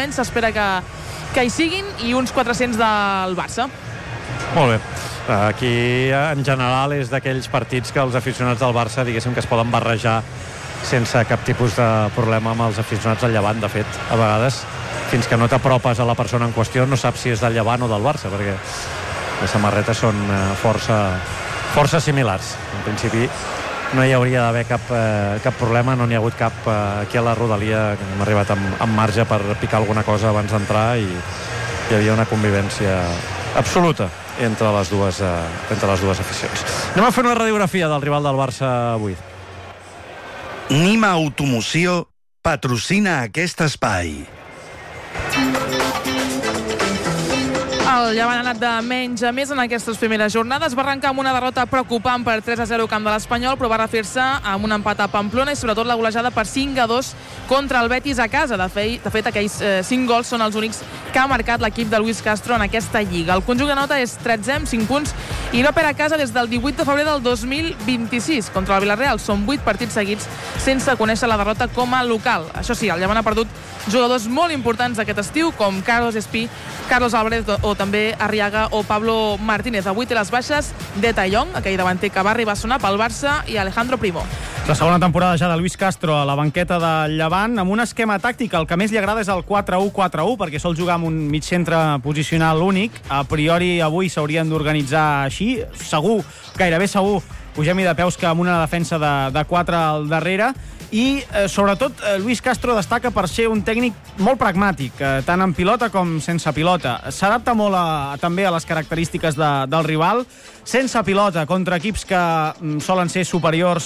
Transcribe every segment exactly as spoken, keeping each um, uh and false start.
almenys s'espera que, que hi siguin, i uns quatre-cents del Barça. Molt bé. Aquí, en general, és d'aquells partits que els aficionats del Barça, diguéssim, que es poden barrejar sense cap tipus de problema amb els aficionats del Llevant. De fet, a vegades, fins que no t'apropes a la persona en qüestió, no saps si és del Llevant o del Barça, perquè les samarretes són força, força similars. En principi, no hi hauria d'haver cap, eh, cap problema, no n'hi ha hagut cap eh, aquí a la rodalia, que hem arribat amb, amb marge per picar alguna cosa abans d'entrar, i hi havia una convivència absoluta entre les dues, eh, entre les dues aficions. Anem a fer una radiografia del rival del Barça avui. Nima Automoció patrocina aquest espai. El Llevant ha anat de menys a més en aquestes primeres jornades. Va arrencar amb una derrota preocupant per tres a zero camp de l'Espanyol, però va refer-se amb un empat a Pamplona i sobretot la golejada per cinc a dos contra el Betis a casa. De fet, de fet aquells eh, cinc gols són els únics que ha marcat l'equip de Luis Castro en aquesta lliga. El conjunt de nota és tretzè amb cinc punts i no perd a casa des del divuit de febrer del dos mil vint-i-sis. Contra el Villarreal són vuit partits seguits sense conèixer la derrota com a local. Això sí, el Llevant ha perdut jugadors molt importants aquest estiu, com Carlos Espí, Carlos Álvarez o també Arriaga o Pablo Martínez. Avui té les baixes de Tallong, aquell davanter que va arribar a sonar pel Barça, i Alejandro Primo. La segona temporada ja de Luis Castro a la banqueta del Llevant, amb un esquema tàctic. El que més li agrada és el quatre u quatre u, perquè sol jugar amb un mig centre posicional únic. A priori avui s'haurien d'organitzar així. Segur, gairebé segur, pugem-hi de peus que amb una defensa de, de quatre al darrere. I, eh, sobretot, eh, Luis Castro destaca per ser un tècnic molt pragmàtic, eh, tant en pilota com sense pilota. S'adapta molt a, també a les característiques de, del rival. Sense pilota, contra equips que mm, solen ser superiors,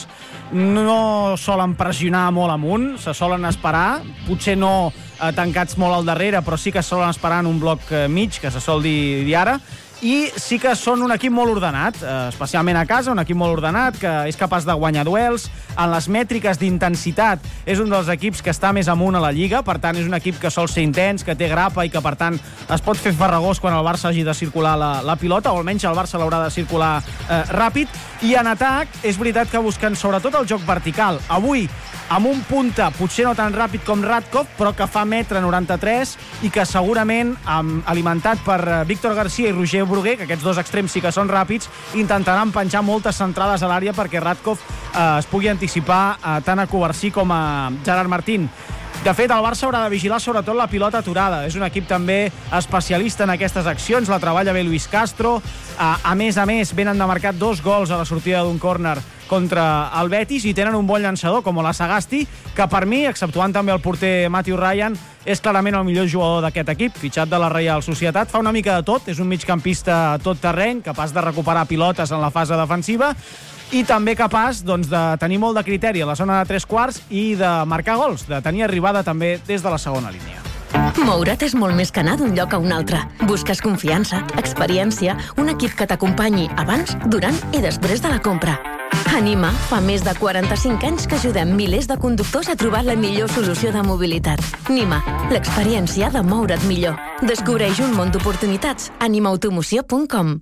no solen pressionar molt amunt, se solen esperar, potser no eh, tancats molt al darrere, però sí que es solen esperar en un bloc eh, mig, que se sol dir, dir ara. I sí que són un equip molt ordenat, especialment a casa, un equip molt ordenat, que és capaç de guanyar duels. En les mètriques d'intensitat és un dels equips que està més amunt a la Lliga, per tant és un equip que sol ser intens, que té grapa i que per tant es pot fer farragós quan el Barça hagi de circular la, la pilota, o almenys el Barça l'haurà de circular eh, ràpid. I en atac és veritat que busquen sobretot el joc vertical. Avui, amb un punta, potser no tan ràpid com Radkov, però que fa metre noranta-tres i que segurament, um, alimentat per uh, Víctor García i Roger Bruguer, que aquests dos extrems sí que són ràpids, intentaran penjar moltes centrades a l'àrea perquè Radkov uh, es pugui anticipar uh, tant a Covarsí com a Gerard Martín. De fet, el Barça haurà de vigilar sobretot la pilota aturada. És un equip també especialista en aquestes accions, la treballa bé Luis Castro. A més a més, venen de marcar dos gols a la sortida d'un córner contra el Betis i tenen un bon llançador com la Sagasti, que per mi, exceptuant també el porter Matthew Ryan, és clarament el millor jugador d'aquest equip, fitxat de la Reial Societat. Fa una mica de tot, és un migcampista a tot terreny, capaç de recuperar pilotes en la fase defensiva i també capaç doncs, de tenir molt de criteri a la zona de tres quarts i de marcar gols, de tenir arribada també des de la segona línia. Moure't és molt més que anar d'un lloc a un altre. Busques confiança, experiència, un equip que t'acompanyi abans, durant i després de la compra. Anima fa més de quaranta-cinc anys que ajudem milers de conductors a trobar la millor solució de mobilitat. Nima, l'experiència de moure't millor. Descobreix un món d'oportunitats. anima automoció punt com.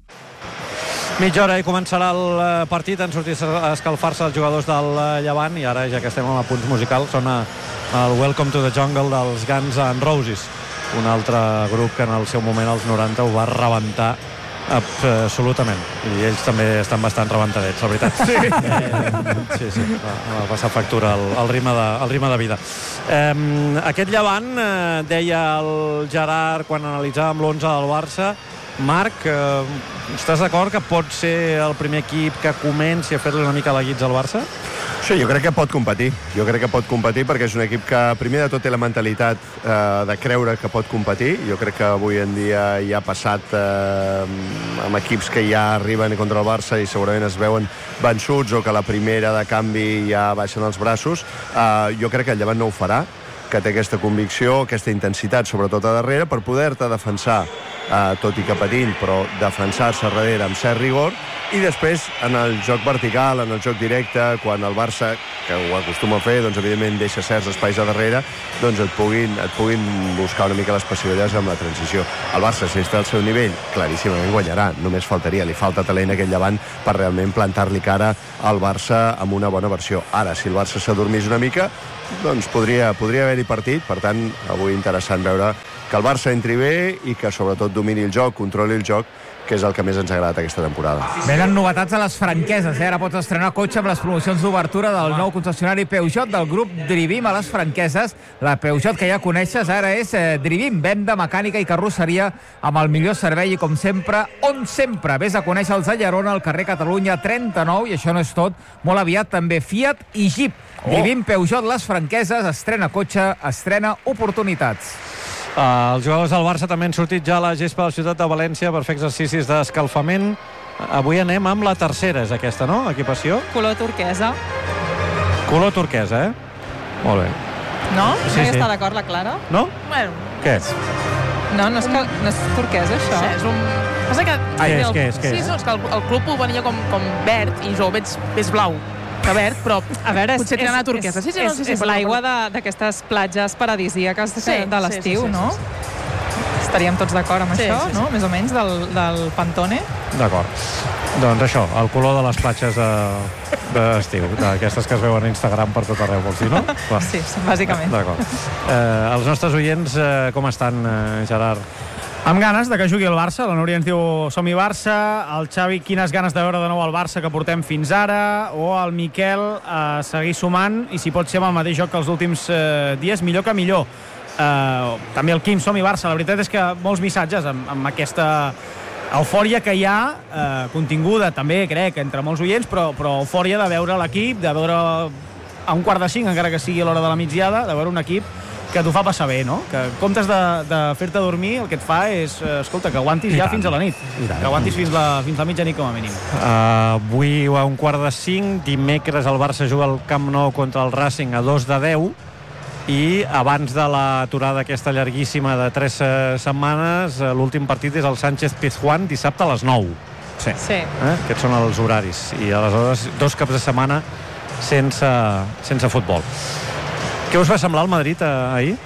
Mitja hora i començarà el partit. Han sortit a escalfar-se els jugadors del Llevant i ara, ja que estem amb apunts musicals, sona el Welcome to the Jungle dels Guns N' Roses, un altre grup que en el seu moment als noranta ho va rebentar absolutament, i ells també estan bastant rebentadets, la veritat. Sí, eh, sí, sí, va, va passar factura el, el, ritme de, el ritme de vida. Eh, aquest Llevant, eh, deia el Gerard quan analitzàvem l'onze del Barça, Marc, eh, estàs d'acord que pot ser el primer equip que comenci a fer-li una mica la guitza al Barça? Sí, jo crec que pot competir. Jo crec que pot competir perquè és un equip que primer de tot té la mentalitat eh, de creure que pot competir. Jo crec que avui en dia ja ha passat eh, amb equips que ja arriben contra el Barça i segurament es veuen vençuts o que la primera de canvi ja baixen els braços. Eh, jo crec que el Llevant no ho farà, que té aquesta convicció, aquesta intensitat, sobretot a darrere, per poder-te defensar, eh, tot i que patint, però defensar-se darrere amb cert rigor, i després en el joc vertical, en el joc directe, quan el Barça, que ho acostuma a fer, doncs evidentment deixa certs espais a darrere, doncs et puguin, et puguin buscar una mica les pessigolles amb la transició. El Barça, si està al seu nivell, claríssimament guanyarà, només faltaria, li falta talent a aquest Llevant per realment plantar-li cara al Barça amb una bona versió. Ara, si el Barça s'adormís una mica, doncs podria, podria haver haver-hi partit, per tant, avui interessant veure que el Barça entri bé i que sobretot domini el joc, controli el joc, que és el que més ens ha agradat aquesta temporada. Venen novetats a les franqueses, eh? Ara pots estrenar cotxe amb les promocions d'obertura del nou concessionari Peugeot del grup Drivim a les franqueses. La Peugeot que ja coneixes ara és eh, Drivim, venda mecànica i carrosseria amb el millor servei i, com sempre, on sempre. Vés a conèixer els a Llerona, al carrer Catalunya trenta-nou, i això no és tot, molt aviat també Fiat i Jeep. Oh. Drivim Peugeot les franqueses, estrena cotxe, estrena oportunitats. Uh, els jugadors del Barça també han sortit ja a la gespa de la ciutat de València per fer exercicis d'escalfament. Avui anem amb la tercera, és aquesta, no? Equipació. Color turquesa. Color turquesa, eh? Molt bé. No? Sí, no hi sí. està d'acord la Clara? No? Bueno, Què és? No, no és, que, no és turquesa, això. sí, és un... Passa que... Què és, el, què és, què és? Sí, no, és que el, el club ho venia com, com verd i jo ho veig més blau que verd, però a veure, és, potser tenen a turquesa. Sí, sí, no, és, sí, sí, és però- l'aigua d'aquestes platges paradisíaques Sí, de, de sí, l'estiu, sí, sí, no? sí, sí. Estaríem tots d'acord amb Sí, això, sí, sí. no? Més o menys, del, del Pantone. D'acord. Doncs això, el color de les platges d'estiu, d'aquestes que es veuen a Instagram per tot arreu, vols dir, no? Clar. Sí, sí, bàsicament. D'acord. Eh, els nostres oients, eh, com estan, eh, Gerard? Amb ganes de que jugui el Barça. La Núria ens diu som-hi Barça. El Xavi, quines ganes de veure de nou el Barça que portem fins ara. O el Miquel, a seguir sumant, i si pot ser amb el mateix joc que els últims eh, dies, millor que millor. Eh, també el Quim, som-hi Barça. La veritat és que molts missatges amb, amb aquesta eufòria que hi ha, eh, continguda també, crec, entre molts oients, però, però eufòria de veure l'equip, de veure a un quart de cinc, encara que sigui a l'hora de la migdiada, de veure un equip que t'ho fa passar bé, no? Que en comptes de, de fer-te dormir, el que et fa és, eh, escolta, que aguantis I ja tant. fins a la nit. I tant. Que aguantis fins la, fins la mitjanit com a mínim. Uh, avui a un quart de cinc, dimecres el Barça juga al Camp Nou contra el Racing a dos de deu, i abans de l'aturada aquesta llarguíssima de tres uh, setmanes, uh, l'últim partit és el Sánchez-Pizjuán dissabte a les nou. Sí. Sí. Eh? Aquests són els horaris. I aleshores dos caps de setmana sense, sense futbol. Què us va semblar el Madrid eh, ahir?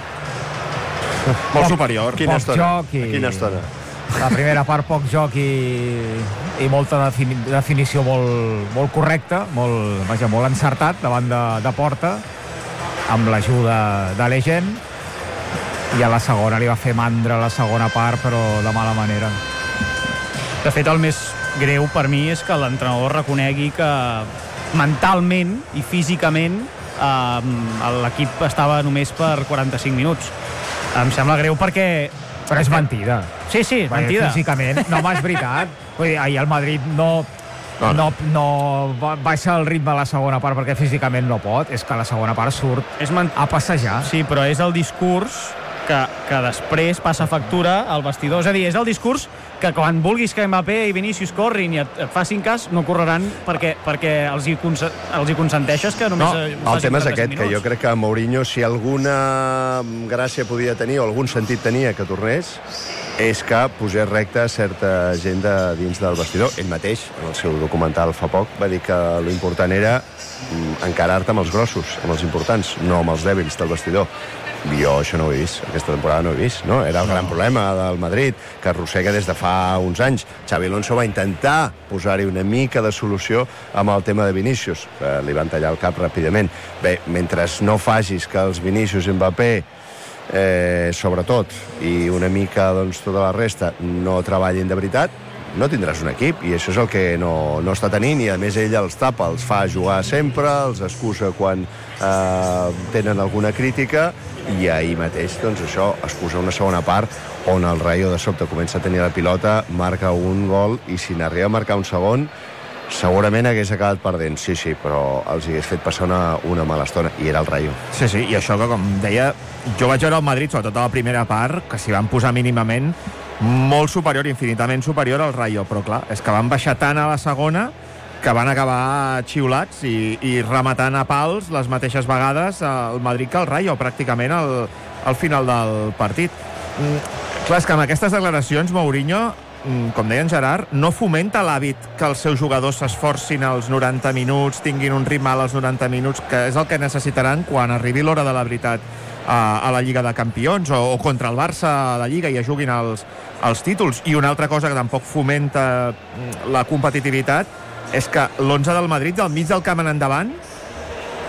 Molt superior. Quina poc estona? joc i- Quina estona? La primera part, poc joc i, i molta defini, definició molt, molt correcta, molt, vaja, molt encertat davant de, de porta, amb l'ajuda de Legend, i a la segona li va fer mandra a la segona part, però de mala manera. De fet, el més greu per mi és que l'entrenador reconegui que mentalment i físicament eh, l'equip estava només per quaranta-cinc minuts. Em sembla greu perquè... Però és mentida. Sí, sí, Perquè mentida. Físicament, no m'has veritat. Vull dir, ahir el Madrid no, no, no, no ba- baixa el ritme a la segona part perquè físicament no pot. És que a la segona part surt És men... a passejar. Sí, però és el discurs que, que després passa factura al vestidor. És a dir, és el discurs que quan vulguis que Mbappé i Vinícius corrin i et, et facin cas, no correran perquè, perquè els, hi conse els hi consenteixes que només No, eh, el facin tema és quaranta-cinc aquest, que jo minuts. crec que Mourinho, si alguna gràcia podia tenir o algun sentit tenia que tornés, és que posés recte certa gent de dins del vestidor. Ell mateix, en el seu documental fa poc, va dir que l'important era mm, encarar-te amb els grossos, amb els importants, no amb els dèbils del vestidor. Jo això no ho he vist, aquesta temporada no ho he vist, no? Era el gran problema del Madrid, que arrossega des de fa uns anys. Xavi Alonso va intentar posar-hi una mica de solució amb el tema de Vinícius. Eh, li van tallar el cap ràpidament. Bé, mentre no facis que els Vinícius i Mbappé, eh, sobretot, i una mica doncs, tota la resta, no treballin de veritat, no tindràs un equip, i això és el que no, no està tenint, i a més ell els tapa, els fa jugar sempre, els excusa quan eh, tenen alguna crítica, i ahir mateix, doncs això, es posa una segona part on el Rayo de sobte comença a tenir la pilota, marca un gol, i si n'arriba a marcar un segon, segurament hagués acabat perdent, sí, sí, però els hagués fet passar una, una mala estona, i era el Rayo. Sí, sí, i això que, com deia, jo vaig veure el Madrid, sobretot a la primera part, que s'hi van posar mínimament, molt superior, infinitament superior al Rayo, però clar, és que van baixar tant a la segona que van acabar xiulats i, i rematant a pals les mateixes vegades el Madrid que el Rayo, pràcticament al, al final del partit. Mm, clar, és que amb aquestes declaracions Mourinho, mm, com deia en Gerard, no fomenta l'hàbit que els seus jugadors s'esforcin als noranta minuts, tinguin un ritme als noranta minuts, que és el que necessitaran quan arribi l'hora de la veritat a, a la Lliga de Campions o, o contra el Barça a la Lliga i ja juguin els, els títols. I una altra cosa que tampoc fomenta la competitivitat és que l'onze del Madrid, del mig del camp en endavant,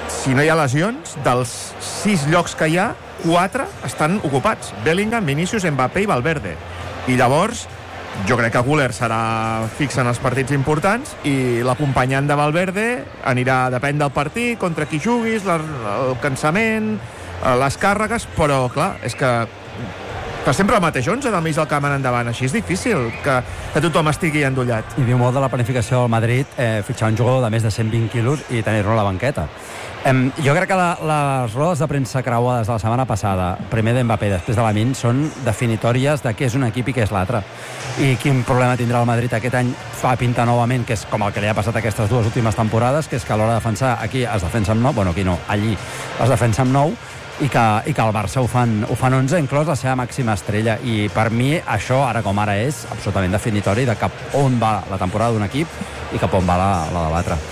si no hi ha lesions, dels sis llocs que hi ha, quatre estan ocupats. Bellingham, Vinícius, Mbappé i Valverde. I llavors, jo crec que Güler serà fix en els partits importants i l'acompanyant de Valverde anirà, depèn del partit, contra qui juguis, el cansament, les càrregues, però clar, és que que sempre el mateix onze del mig del camp en endavant. Així és difícil que, que tothom estigui endollat. I diu molt de la planificació del Madrid eh, fitxar un jugador de més de cent vint quilos i tenir-lo a la banqueta. Eh, jo crec que la, les rodes de premsa creuades de la setmana passada, primer d'Mbappé, després de Lamine, són definitòries de què és un equip i què és l'altre. I quin problema tindrà el Madrid aquest any fa pinta novament, que és com el que li ha passat aquestes dues últimes temporades, que és que a l'hora de defensar aquí es defensa amb nou, bueno, aquí no, allí es defensa amb nou, i que, i que el Barça ho fan, ho fan onze, inclòs la seva màxima estrella. I per mi això, ara com ara, és absolutament definitori de cap on va la temporada d'un equip i cap on va la, la de l'altre.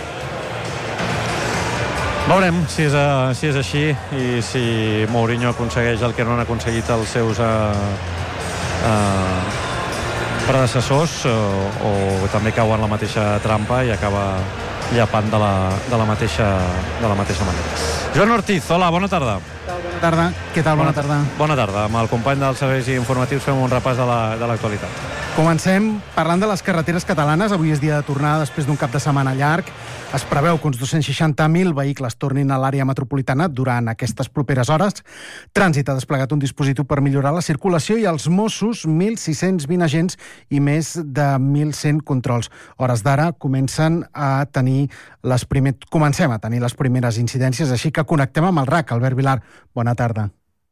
Veurem si és, uh, si és així i si Mourinho aconsegueix el que no han aconseguit els seus uh, uh, predecessors o, o també cau en la mateixa trampa i acaba llapant de la, de la, mateixa, de la mateixa manera. Joan Ortiz, hola, bona tarda. Bona tarda. Què tal? Bona, bona tarda. Bona tarda. Amb el company dels serveis informatius fem un repàs de l'actualitat. La, Comencem parlant de les carreteres catalanes. Avui és dia de tornada després d'un cap de setmana llarg. Es preveu que uns dos-cents seixanta mil vehicles tornin a l'àrea metropolitana durant aquestes properes hores. Trànsit ha desplegat un dispositiu per millorar la circulació i els Mossos, mil sis-cents vint agents i més de mil cent controls. Hores d'ara comencen a tenir les primer... comencem a tenir les primeres incidències, així que connectem amb el R A C. Albert Vilar, bona tarda.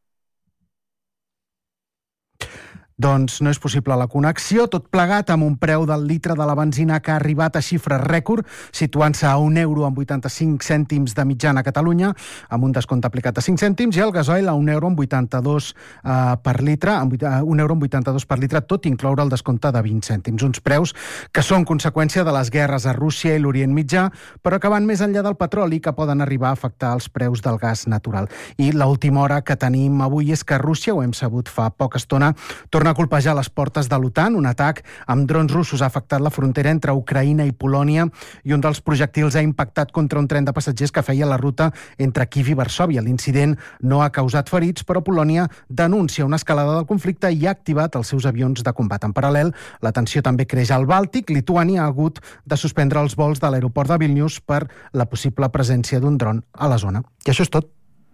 Doncs no és possible la connexió, tot plegat amb un preu del litre de la benzina que ha arribat a xifres rècord, situant-se a un euro amb vuitanta-cinc cèntims de mitjana a Catalunya, amb un descompte aplicat a cinc cèntims, i el gasoil a un euro amb vuitanta-dos eh, per litre, amb un euro amb vuitanta-dos per litre, tot incloure el descompte de vint cèntims. Uns preus que són conseqüència de les guerres a Rússia i l'Orient Mitjà, però que van més enllà del petroli, que poden arribar a afectar els preus del gas natural. I l'última hora que tenim avui és que Rússia, ho hem sabut fa poca estona, torna a colpejar les portes de l'OTAN. Un atac amb drons russos ha afectat la frontera entre Ucraïna i Polònia i un dels projectils ha impactat contra un tren de passatgers que feia la ruta entre Kíev i Varsòvia. L'incident no ha causat ferits, però Polònia denuncia una escalada del conflicte i ha activat els seus avions de combat. En paral·lel, la tensió també creix al Bàltic. Lituània ha hagut de suspendre els vols de l'aeroport de Vilnius per la possible presència d'un dron a la zona. I això és tot.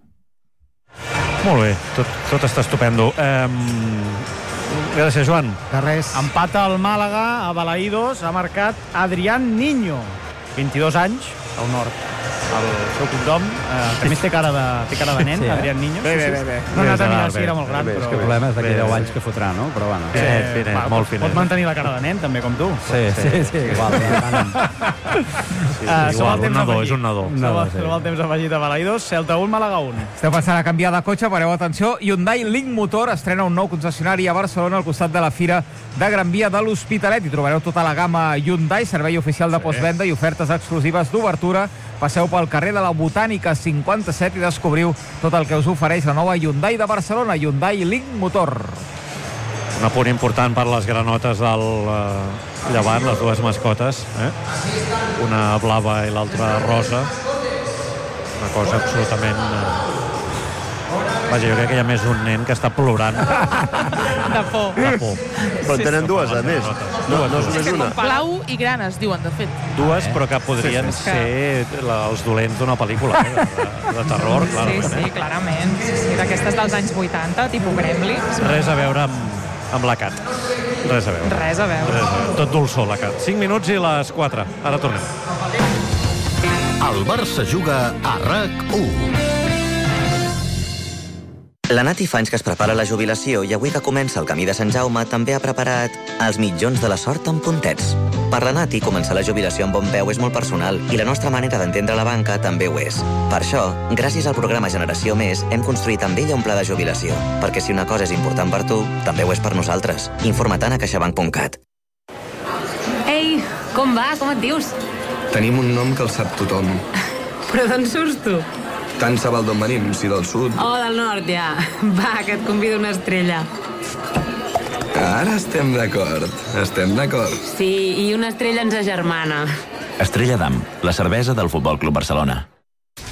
Molt bé, tot, tot està estupendo. Um... Gràcies, Joan. De res. Empata el Màlaga a Balaïdos, ha marcat Adrián Niño, vint-i-dos anys, al nord. El seu cognom, eh, que més té cara de, té cara de nen, sí, eh? Adrián Niño. Bé, bé, bé. bé. No, no, no, si era molt gran, bé, però... El problema és d'aquí deu anys que fotrà, no? Però bueno. Sí, eh, finet, va, molt finet. Pot mantenir la cara de nen, també, com tu. Sí, sí, sí, sí igual. Sí, uh, igual, un nadó, és un nadó. Som el temps afegit a Balaïdos, Celta un, Màlaga un. Esteu pensant a canviar de cotxe, pareu atenció. Hyundai Link Motor estrena un nou concessionari a Barcelona al costat de la Fira de Gran Via de l'Hospitalet. Hi trobareu tota la gamma Hyundai, servei oficial de postvenda i ofertes exclusives d'obertura. Passeu pel carrer de la Botànica cinquanta-set i descobriu tot el que us ofereix la nova Hyundai de Barcelona, Hyundai Link Motor. Un apunt important per les granotes del uh, Llevant, les dues mascotes, eh? Una blava i l'altra rosa. Una cosa absolutament... Uh... Vaja, jo crec que hi ha més un nen que està plorant. De por. De por. Però en tenen dues, a més. No, no és només una. Blau i granes, diuen, de fet. Dues, però que podrien sí, sí, sí. ser la, els dolents d'una pel·lícula, eh? de, de terror, Sí, clarament. sí, clarament. Sí, sí, d'aquestes dels anys vuitanta, tipus Gremlins. Res a veure amb, amb la Cat. Res a veure. Res a veure. Res a veure. Tot dolçor, la Cat. cinc minuts i les quatre. Ara tornem. El Barça juga a R A C u. La Nati fa anys que es prepara la jubilació i avui que comença el camí de Sant Jaume també ha preparat els mitjons de la sort amb puntets. Per la Nati, començar la jubilació amb bon peu és molt personal i la nostra manera d'entendre la banca també ho és. Per això, gràcies al programa Generació Més, hem construït amb ella un pla de jubilació, perquè si una cosa és important per tu, també ho és per nosaltres. Informa-te'n a caixabank punt cat. Ei, com va? Com et dius? Tenim un nom que el sap tothom. Però d'on surts tu? Tant se val d'on venim, si del sud. Oh, del nord, ja. Va, que et convido una estrella. Ara estem d'acord, estem d'acord. Sí, i una estrella ens agermana. Estrella d'Am, la cervesa del Futbol Club Barcelona.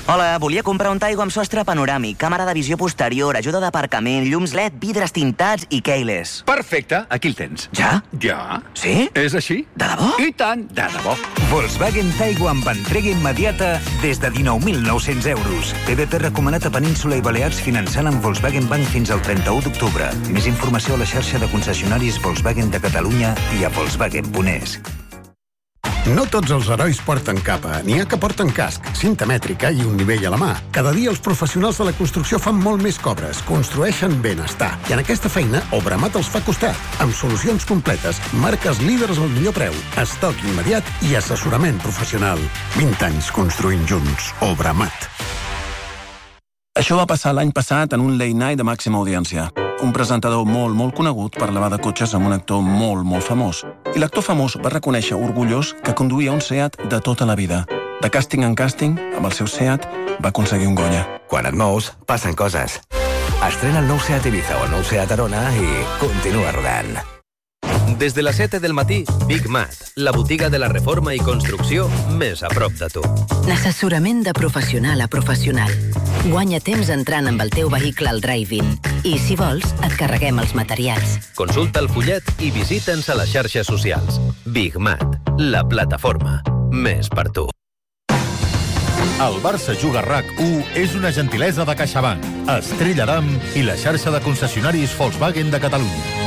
Hola, volia comprar un Taigo amb sostre panoràmic, càmera de visió posterior, ajuda d'aparcament, llums L E D, vidres tintats i keyless. Perfecte, aquí el tens. Ja? Ja. Sí? És així. De debò? I tant, de debò. Volkswagen Taigo amb entrega immediata des de dinou mil nou-cents euros. T V P recomanat a Península i Balears finançant amb Volkswagen Bank fins al trenta-u d'octubre. Més informació a la xarxa de concessionaris Volkswagen de Catalunya i a volkswagen punt es. No tots els herois porten capa. N'hi ha que porten casc, cinta mètrica i un nivell a la mà. Cada dia els professionals de la construcció fan molt més que obres, construeixen benestar. I en aquesta feina, Obramat els fa costat. Amb solucions completes, marques líders al millor preu, estoc immediat i assessorament professional. vint anys construint junts. Obramat. Això va passar l'any passat en un late night de màxima audiència. Un presentador molt, molt conegut parlava de cotxes amb un actor molt, molt famós. I l'actor famós va reconèixer orgullós que conduïa un Seat de tota la vida. De càsting en càsting, amb el seu Seat, va aconseguir un Goya. Quan et mous, passen coses. Estrena el nou Seat Ibiza o el nou Seat Arona i continua rodant. Des de les set del matí, Big Mat, la botiga de la reforma i construcció més a prop de tu. Assessorament de professional a professional. Guanya temps entrant amb el teu vehicle al drive-in. I, si vols, et carreguem els materials. Consulta el fullet i visita'ns a les xarxes socials. Big Mat, la plataforma més per tu. El Barça Juga R A C u és una gentilesa de CaixaBank, Estrella d'Am i la xarxa de concessionaris Volkswagen de Catalunya.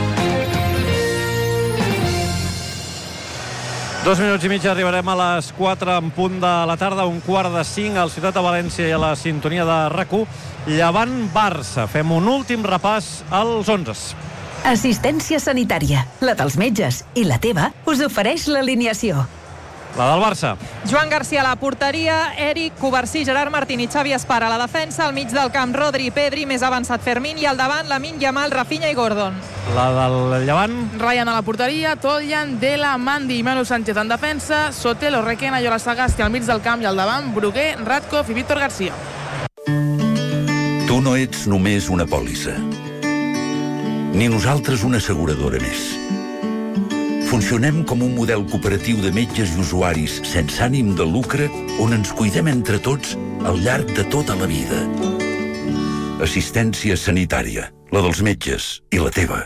Dos minuts i mig arribarem a les quatre en punt de la tarda, un quart de cinc al Ciutat de València i a la sintonia de R A C u. Llevant-Barça. Fem un últim repàs als onzes. Assistència sanitària, la dels metges i la teva, us ofereix l'alineació. La del Barça. Joan Garcia a la porteria, Eric, Covarsí, Gerard Martín i Xavi Espar a la defensa, al mig del camp Rodri, Pedri, més avançat Fermín i al davant Lamine Yamal, Rafinha i Gordon. La del Llevant. Ryan a la porteria, Toljan, Dela, Mandi i Manu Sánchez en defensa, Sotelo, Requena, Yola Sagasti al mig del camp i al davant Bruguer, Radkov i Víctor Garcia. Tu no ets només una pòlissa, ni nosaltres una asseguradora més. Funcionem com un model cooperatiu de metges i usuaris sense ànim de lucre on ens cuidem entre tots al llarg de tota la vida. Assistència sanitària, la dels metges i la teva.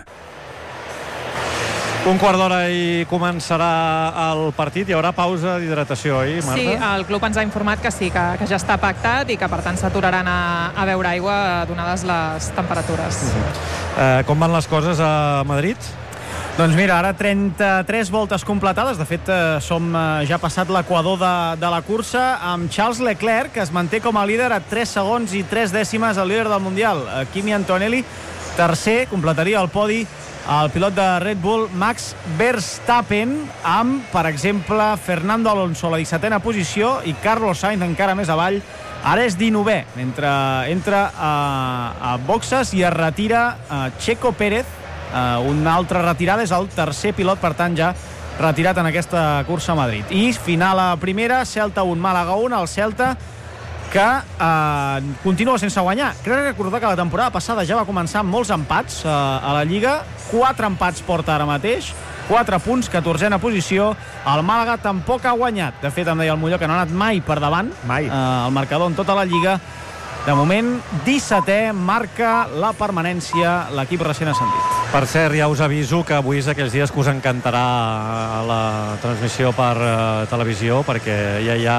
Un quart d'hora i començarà el partit. Hi haurà pausa d'hidratació, oi, Marta? Sí, el club ens ha informat que sí, que, que ja està pactat i que per tant s'aturaran a, a beure aigua donades les temperatures. Uh-huh. Uh, com van les coses a Madrid? Doncs mira, ara trenta-tres voltes completades. De fet, eh, som eh, ja passat l'equador de, de la cursa amb Charles Leclerc, que es manté com a líder a tres segons i tres dècimes al líder del Mundial. Eh, Kimi Antonelli, tercer, completaria el podi el pilot de Red Bull, Max Verstappen, amb, per exemple, Fernando Alonso a la dissetena posició i Carlos Sainz encara més avall. Ara és dinovè, mentre entra a, a boxes i es retira a Checo Pérez. Uh, una altra retirada, és el tercer pilot, per tant ja retirat en aquesta cursa a Madrid. I final a primera, Celta un, Màlaga un, el Celta que uh, continua sense guanyar. Crec recordar que la temporada passada ja va començar amb molts empats uh, a la Lliga, quatre empats porta ara mateix, quatre punts, catorzena posició. El Màlaga tampoc ha guanyat. De fet, em deia el Molló que no ha anat mai per davant mai. Uh, el marcador en tota la Lliga. De moment, dissetè, marca la permanència l'equip recent ascendit. Per cert, ja us aviso que avui és aquells dies que us encantarà la transmissió per uh, televisió, perquè ja hi ha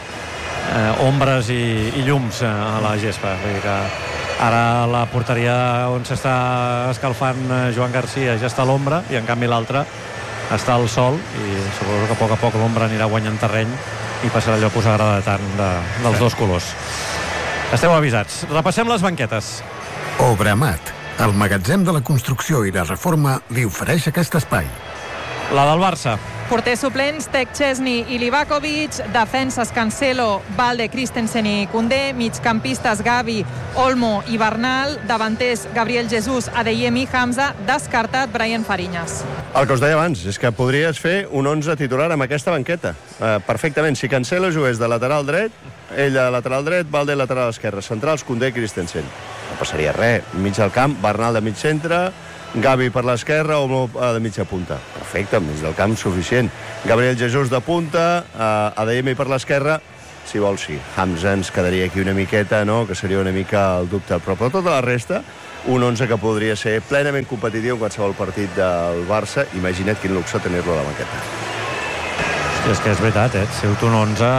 uh, ombres i, i llums uh, a la gespa. Vull dir que ara la porteria on s'està escalfant uh, Joan Garcia ja està a l'ombra i en canvi l'altra està al sol i suposo que a poc a poc l'ombra anirà guanyant terreny i passarà allò que us agrada tant de, dels dos colors. Esteu avisats. Repassem les banquetes. Obramat, el magatzem de la construcció i la reforma, li ofereix aquest espai. La del Barça. Porters suplents, Tec Chesney i Livakovic, defenses Cancelo, Valde, Christensen i Koundé, migcampistes Gavi, Olmo i Bernal, davanters Gabriel Jesús, Adeyemi i Hamza, descartat Brian Fariñas. El que us deia abans és que podries fer un onze titular amb aquesta banqueta. Uh, perfectament, si Cancelo jugués de lateral dret, ell de lateral dret, Valde lateral esquerre, centrals Koundé i Christensen. No passaria res. Mig del camp, Bernal de mig centre, Gavi per l'esquerra o de mitja punta. Perfecte, mig del camp suficient. Gabriel Jesús de punta, uh, Adeyemi per l'esquerra si vols, sí. Hamza ens quedaria aquí una miqueta, no?, que seria una mica el dubte. Però per tota la resta, un onze que podria ser plenament competitiu en qualsevol partit del Barça. Imagina't quin luxe tenir-lo a la banqueta. Hòstia, és que és veritat, eh? Si un onze...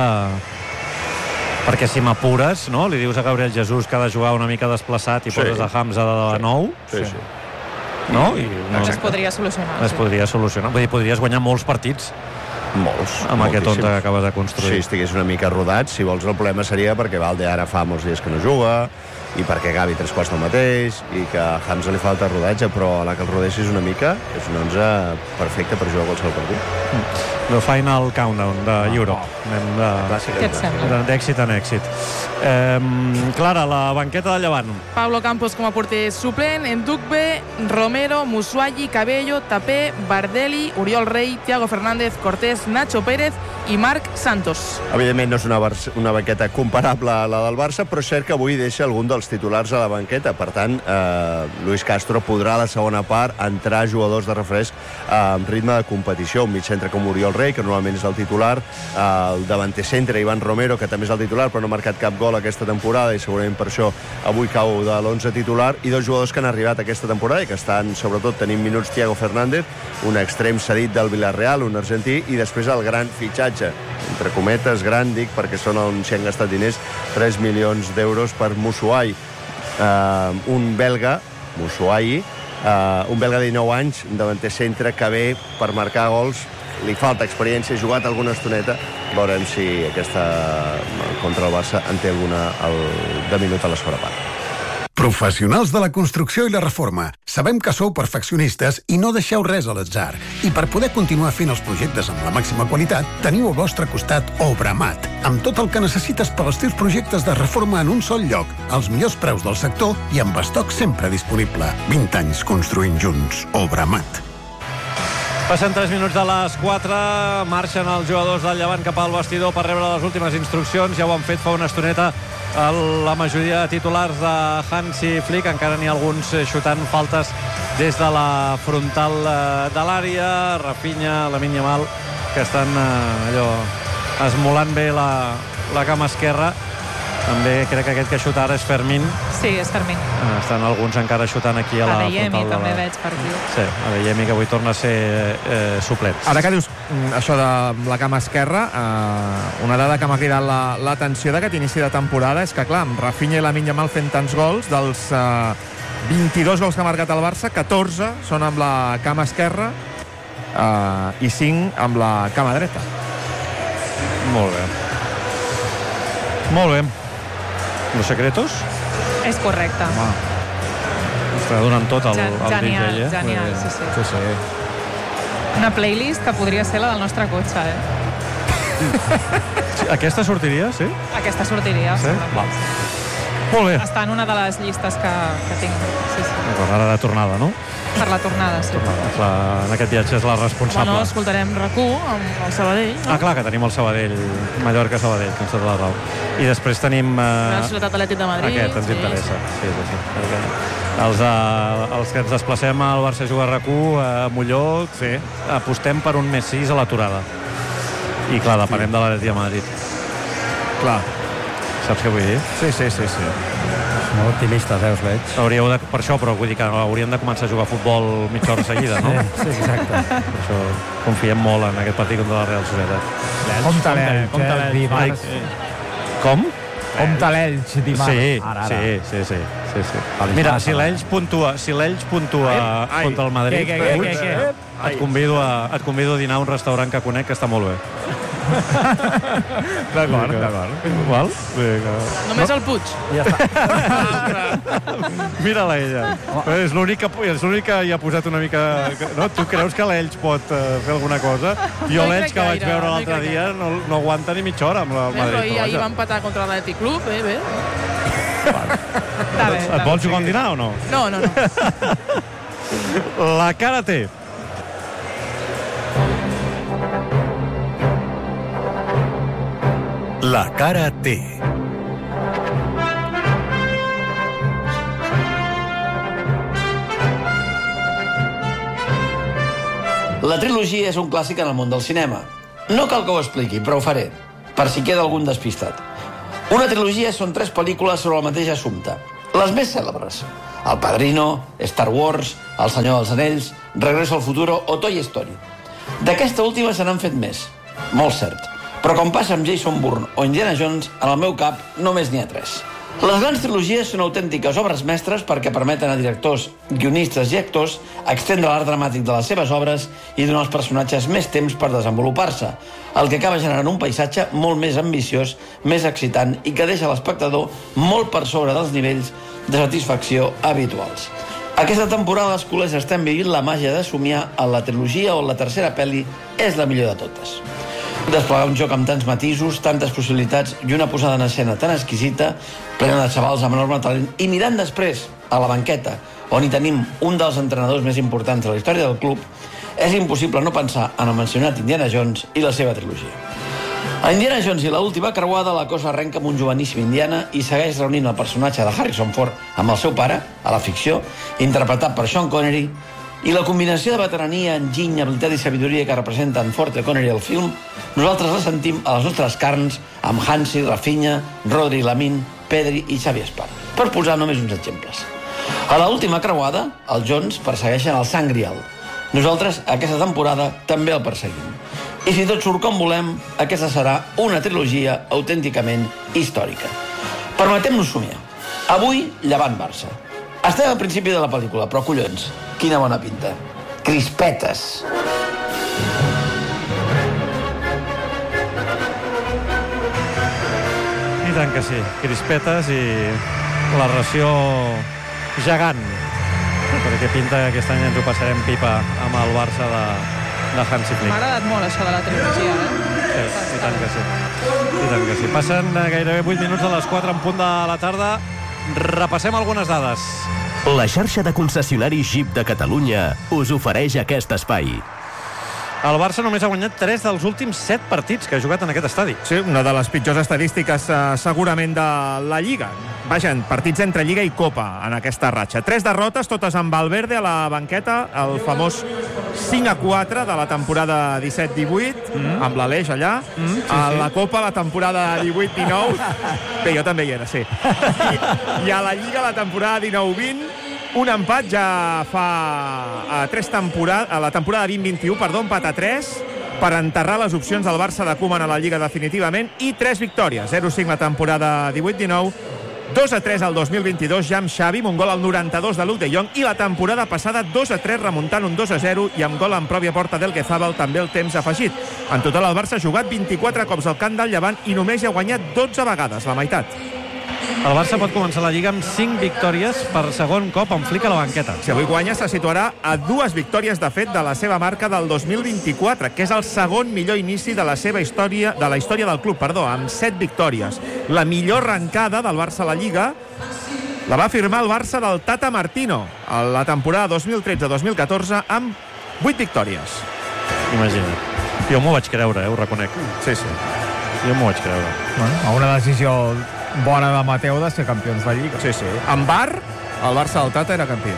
Perquè si m'apures, no?, li dius a Gabriel Jesús que ha de jugar una mica desplaçat i sí. poses a Hamza de sí. nou... Sí, sí. No? I no, es podria solucionar. Es sí. podria solucionar. Vull dir, podries guanyar molts partits. Molts. Amb aquest onze que acabes de construir. Si estigués una mica rodat, si vols, el problema seria perquè Valde ara fa molts dies que no juga, i perquè Gavi tres quarts del mateix, i que a Hamza li falta rodatge, però a la que el rodeixis una mica, és un onze perfecte per jugar qualsevol partit. Mm. The Final Countdown de Europe. Anem de... Què et sembla? D'èxit en èxit. Eh, Clara, la banqueta de Llevant. Pablo Campos com a porter suplent, Ndukbe, Romero, Musuagi, Cabello, Tapé, Bardelli, Oriol Rey, Thiago Fernández, Cortés, Nacho Pérez i Marc Santos. Evidentment no és una, una banqueta comparable a la del Barça, però és cert que avui deixa algun dels titulars a la banqueta. Per tant, eh, Luis Castro podrà a la segona part entrar jugadors de refresc eh, amb ritme de competició. Un mig centre com Oriol Rey, que normalment és el titular, eh, el davanter centre, Ivan Romero, que també és el titular, però no ha marcat cap gol aquesta temporada i segurament per això avui cau de l'onze titular, i dos jugadors que han arribat aquesta temporada i que estan, sobretot, tenint minuts, Thiago Fernández, un extrem cedit del Villarreal, un argentí, i després el gran fitxatge, entre cometes, gran, dic, perquè són on s'hi han gastat diners, tres milions d'euros per Musuai, uh, un belga, Musuai, uh, un belga de dinou anys, un davanter centre que ve per marcar gols, li falta experiència, ha jugat alguna estoneta, veurem si aquesta contra el Barça en té alguna el, de minut a la segona part. Professionals de la construcció i la reforma. Sabem que sou perfeccionistes i no deixeu res a l'atzar. I per poder continuar fent els projectes amb la màxima qualitat, teniu al vostre costat Obramat, amb tot el que necessites per als teus projectes de reforma en un sol lloc, als millors preus del sector i amb estoc sempre disponible. vint anys construint junts. Obramat. Passen tres minuts de les quatre, marxen els jugadors del Llevant cap al vestidor per rebre les últimes instruccions. Ja ho han fet fa una estoneta la majoria de titulars de Hansi Flick. Encara n'hi ha alguns xutant faltes des de la frontal de l'àrea. Rafinha, Lamine Yamal, que estan allò esmolant bé la, la cama esquerra. També crec que aquest que xuta ara és Fermín. Sí, és Fermín. Estan alguns encara xutant aquí a la Adeyemi, frontal. també la... veig per aquí. Sí, Adeyemi, que avui torna a ser eh, suplent. Ara que dius això de la cama esquerra, eh, una dada que m'ha cridat l'atenció la, d'aquest inici de temporada és que, clar, amb Rafinha i Lamine Yamal fent tants gols, dels eh, vint-i-dos gols que ha marcat el Barça, catorze són amb la cama esquerra eh, i cinc amb la cama dreta. Molt bé. Molt bé. Los secretos? És correcte. Home. Està donant tot el, el genial, D J, eh? Genial, sí, sí. sí, sí. Una playlist que podria ser la del nostre cotxe, eh? Sí, aquesta sortiria, sí? Aquesta sortiria, sí. sí. Val. Molt bé. Està en una de les llistes que, que tinc. Sí, sí. D'acord, ara de tornada, no? Per la tornada, sí. La, en aquest viatge és la responsable. Bueno, escoltarem RAC u amb el Sabadell. No? Ah, clar, que tenim el Sabadell, Mallorca-Sabadell, que ens tot la raó. I després tenim... Eh, la Societat Atlètic de Madrid. Aquest ens sí, interessa. Sí, sí, sí. Els, eh, els que ens desplacem al Barça Juga RAC u, a Molló, sí. Apostem per un més sis a l'aturada. I clar, depenem sí. de l'Atlètic de Madrid. Clar. Saps què vull dir? Sí, sí, sí, sí. Molt optimistes, eh, us veig. Hauríeu de, per això, però vull dir que hauríem de començar a jugar a futbol mitja hora seguida, no? Sí, sí, exacte. Per això confiem molt en aquest partit contra la Real Societat. Compte l'Elx, compte eh, l'Elx. dimarts. Com? Compte l'Elx dimarts. Sí, ara, ara. sí, sí, sí, sí, sí. Mira, si l'Elx puntua, si l'Elx puntua ai, contra el Madrid, què, què, què, què, què? Et, convido a, et convido a dinar a un restaurant que conec que està molt bé. D'acord, d'acord. Val? Només el Puig. Ja està. Mira-la ella. És l'únic que, és l'únic que hi ha posat una mica... No? Tu creus que l'Elx pot uh, fer alguna cosa? Jo l'Elx que vaig veure l'altre dia no, no aguanta ni mitja hora amb el Madrid. Però ahir va empatar contra l'Atlètic Club, bé, bé. Et vols jugar un dinar o no? No, no, no. La cara té. La cara té. La trilogia és un clàssic en el món del cinema. No cal que ho expliqui, però ho faré. per si queda algun despistat. Una trilogia són tres pel·lícules sobre el mateix assumpte. Les més cèlebres: El Padrino, Star Wars, El Senyor dels Anells, Regreso al Futuro o Toy Story. D'aquesta última se n'han fet més, molt cert. Però com passa amb Jason Bourne o Indiana Jones, en el meu cap només n'hi ha tres. Les grans trilogies són autèntiques obres mestres perquè permeten a directors, guionistes i actors extendre l'art dramàtic de les seves obres i donar als personatges més temps per desenvolupar-se, el que acaba generant un paisatge molt més ambiciós, més excitant i que deixa l'espectador molt per sobre dels nivells de satisfacció habituals. Aquesta temporada els culers estem vivint la màgia de somiar en la trilogia on la tercera pel·li és la millor de totes. Desplegar un joc amb tants matisos, tantes possibilitats i una posada en escena tan exquisita, plena de xavals amb enorme talent, i mirant després a la banqueta, on hi tenim un dels entrenadors més importants de la història del club, és impossible no pensar en el mencionat Indiana Jones i la seva trilogia. A Indiana Jones i l'última creuada la cosa arrenca amb un joveníssim Indiana i segueix reunint el personatge de Harrison Ford amb el seu pare, a la ficció, interpretat per Sean Connery, i la combinació de veterania, enginy, habilitat i sabidoria que representen Ford i Connery al film, nosaltres la sentim a les nostres carns amb Hansi, Rafinha, Rodri, Lamin, Pedri i Xavi Espart, per posar només uns exemples. A l'última creuada, els Jones persegueixen el Sant Grial. Nosaltres, aquesta temporada, també el perseguim. I si tot surt com volem, aquesta serà una trilogia autènticament històrica. Permetem-nos somiar. Avui, Llevant-Barça. Estem al principi de la pel·lícula, però collons, quina bona pinta. Crispetes. I tant que sí, crispetes i la ració gegant, perquè pinta que aquest any ens ho passarem pipa amb el Barça de, de Hansi Flick. M'ha agradat molt això de la trilogia, eh? Sí, i tant que sí. I tant que sí. Passen gairebé vuit minuts a les quatre en punt de la tarda. Repassem algunes dades. La xarxa de concessionaris Jeep de Catalunya us ofereix aquest espai. El Barça només ha guanyat tres dels últims set partits que ha jugat en aquest estadi. Sí, una de les pitjors estadístiques eh, segurament de la Lliga. Vaja, partits entre Lliga i Copa en aquesta ratxa. Tres derrotes, totes amb Valverde a la banqueta, el famós cinc a quatre de la temporada disset divuit, mm. amb l'Aleix allà. Mm, sí, a la sí. Copa, la temporada divuit dinou. Bé, jo també hi era, sí. I, i a la Lliga, la temporada dinou vint, un empat ja fa a tres temporada, a la temporada vint vint i u, perdó, empat a tres, per enterrar les opcions del Barça de Koeman a la Lliga definitivament, i tres victòries, zero cinc la temporada divuit dinou, dos a tres al dos mil vint-i-dos, ja amb Xavi, amb un gol al noranta-dos de Luc de Jong, i la temporada passada dos a tres, remuntant un dos a zero, i amb gol en pròpia porta del Guezabal, també el temps afegit. En total el Barça ha jugat vint-i-quatre cops al camp del Llevant i només hi ha guanyat dotze vegades, la meitat. El Barça pot començar la Lliga amb cinc victòries per segon cop amb Flick a la banqueta. Si avui guanya, se situarà a dues victòries de fet de la seva marca del dos mil vint-i-quatre, que és el segon millor inici de la seva història, de la història del club, perdó, amb set victòries. La millor arrencada del Barça a la Lliga la va firmar el Barça del Tata Martino a la temporada dos mil tretze dos mil catorze amb vuit victòries. Imagina't. Jo m'ho vaig creure, eh, ho reconec. Sí, sí. Jo m'ho vaig creure. Bueno, a una decisió bona de Mateu de ser campions de Lliga. Sí, sí. En bar, el Barça del Tata era campió.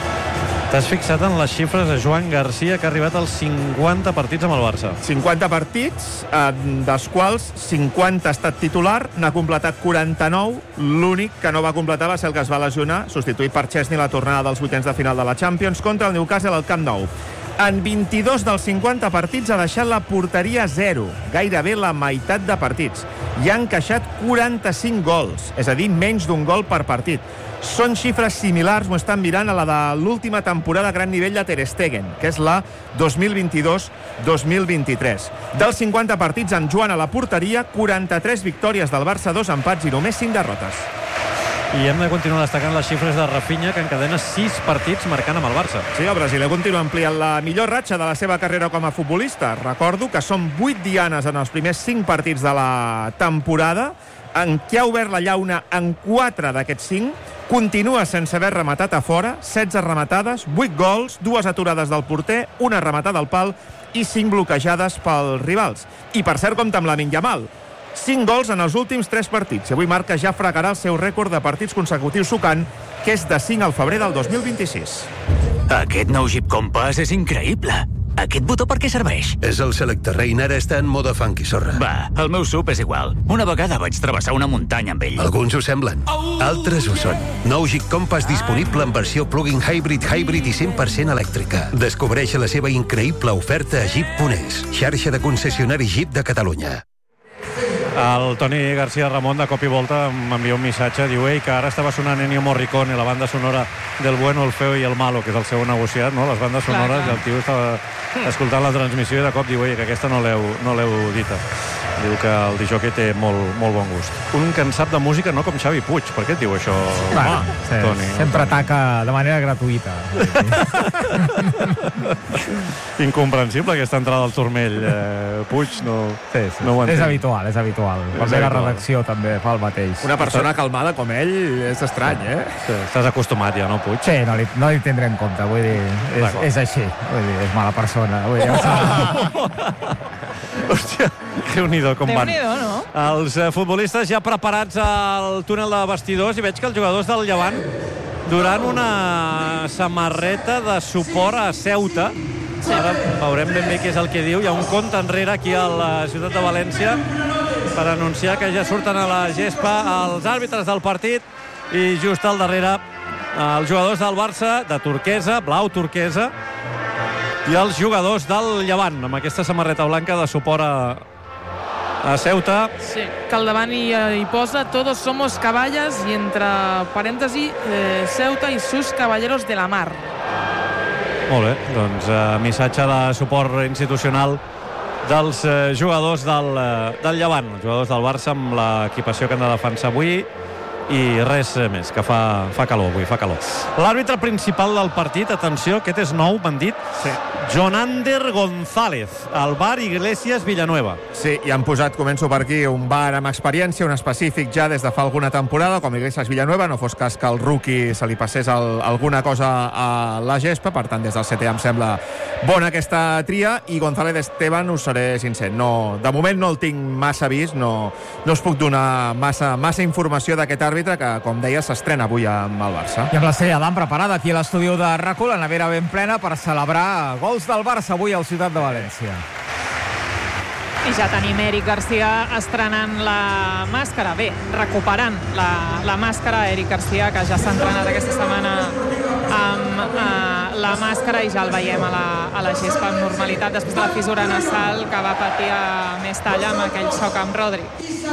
T'has fixat en les xifres de Joan Garcia, que ha arribat als cinquanta partits amb el Barça? cinquanta partits, eh, dels quals cinquanta ha estat titular, n'ha completat quaranta-nou, l'únic que no va completar va ser el que es va lesionar, substituït per Chesney a la tornada dels vuitens de final de la Champions contra el Newcastle al Camp Nou. En vint-i-dos dels cinquanta partits ha deixat la porteria zero, gairebé la meitat de partits. I ha encaixat quaranta-cinc gols, és a dir, menys d'un gol per partit. Són xifres similars, m'ho estan mirant, a la de l'última temporada a gran nivell de Ter Stegen, que és la dos mil vint-i-dos dos mil vint-i-tres. Dels cinquanta partits amb Joan a la porteria, quaranta-tres victòries del Barça, dos empats i només cinc derrotes. I hem de continuar destacant les xifres de Rafinha, que encadena sis partits marcant amb el Barça. Sí, el brasiler continua ampliant la millor ratxa de la seva carrera com a futbolista. Recordo que són vuit dianes en els primers cinc partits de la temporada, en què ha obert la llauna en quatre d'aquests cinc, continua sense haver rematat a fora, setze rematades, vuit gols, dues aturades del porter, una rematada al pal i cinc bloquejades pels rivals. I per cert, compta amb Lamine Yamal. cinc gols en els últims tres partits. I avui marca ja fregarà el seu rècord de partits consecutius sucant, que és de cinc al febrer del dos mil vint-i-sis. Aquest nou Jeep Compass és increïble. Aquest botó per què serveix? És el Selecta Rain, ara està en mode funky, sorra. Va, el meu sub és igual. Una vegada vaig travessar una muntanya amb ell. Alguns ho semblen, altres ho són. Nou Jeep Compass disponible en versió plug-in hybrid, hybrid i cent per cent elèctrica. Descobreix la seva increïble oferta a Jeep punt es, xarxa de concessionaris Jeep de Catalunya. El Toni García Ramon, de cop i volta, m'envia un missatge, diu ell que ara estava sonant Ennio Morricone, la banda sonora del Bueno, el Feo i el Malo, que és el seu negociat, no? Les bandes sonores, i el tio estava escoltant la transmissió i de cop diu, oi, que aquesta no l'heu no l'heu dita. Diu que el disjockey té molt, molt bon gust. Un que en sap de música, no com Xavi Puig. Per què et diu això, bueno, sí, Toni? Sempre ataca de manera gratuïta. Incomprensible aquesta entrada al turmell. Eh, Puig no, sí, sí. no ho entenc. És habitual, és habitual. Quan ve la redacció també fa el mateix. Una persona calmada com ell és estrany, eh? Sí, estàs acostumat ja, no, Puig? Sí, no li, no li tindré en compte, vull dir, és, és així, vull dir, és mala persona. Vull dir, hòstia, Déu-n'hi-do com van. Déu-n'hi-do, no? Els eh, futbolistes ja preparats al túnel de vestidors i veig que els jugadors del Llevant durant una samarreta de suport a Ceuta. Ara veurem ben bé què és el que diu. Hi ha un compte enrere aquí a la ciutat de València per anunciar que ja surten a la gespa els àrbitres del partit i just al darrere els jugadors del Barça de turquesa, blau turquesa, i els jugadors del Llevant amb aquesta samarreta blanca de suport a, a Ceuta. Sí, que al davant hi, hi posa Todos somos caballas i entre parèntesi eh, Ceuta i sus caballeros de la mar. Molt bé, doncs eh, missatge de suport institucional dels eh, jugadors del, eh, del Llevant, els jugadors del Barça amb l'equipació que han de defensar avui i res més, que fa, fa calor avui, fa calor. L'àrbitre principal del partit, atenció, aquest és nou, m'han dit, sí. Jonander González, al bar Iglesias Villanueva. Sí, i han posat, començo per aquí, un bar amb experiència, un específic ja des de fa alguna temporada, com Iglesias Villanueva, no fos cas que al rookie se li passés el, alguna cosa a la gespa, per tant, des del C T A em sembla bona aquesta tria, i González Esteban, us seré sincer, no, de moment no el tinc massa vist, no, no us puc donar massa, massa informació d'aquest àrbitre, que, com deia, s'estrena avui amb el Barça. I amb l'estrella d'Am preparada aquí a l'estudi de RAC u, la nevera ben plena per celebrar gols del Barça avui al Ciutat de València. I ja tenim Eric Garcia estrenant la màscara. Bé, recuperant la, la màscara. Eric Garcia, que ja s'ha entrenat aquesta setmana amb eh, la màscara i ja el veiem a la, a la gespa amb normalitat després de la fissura nasal que va patir a Mestalla amb aquell xoc amb Rodri.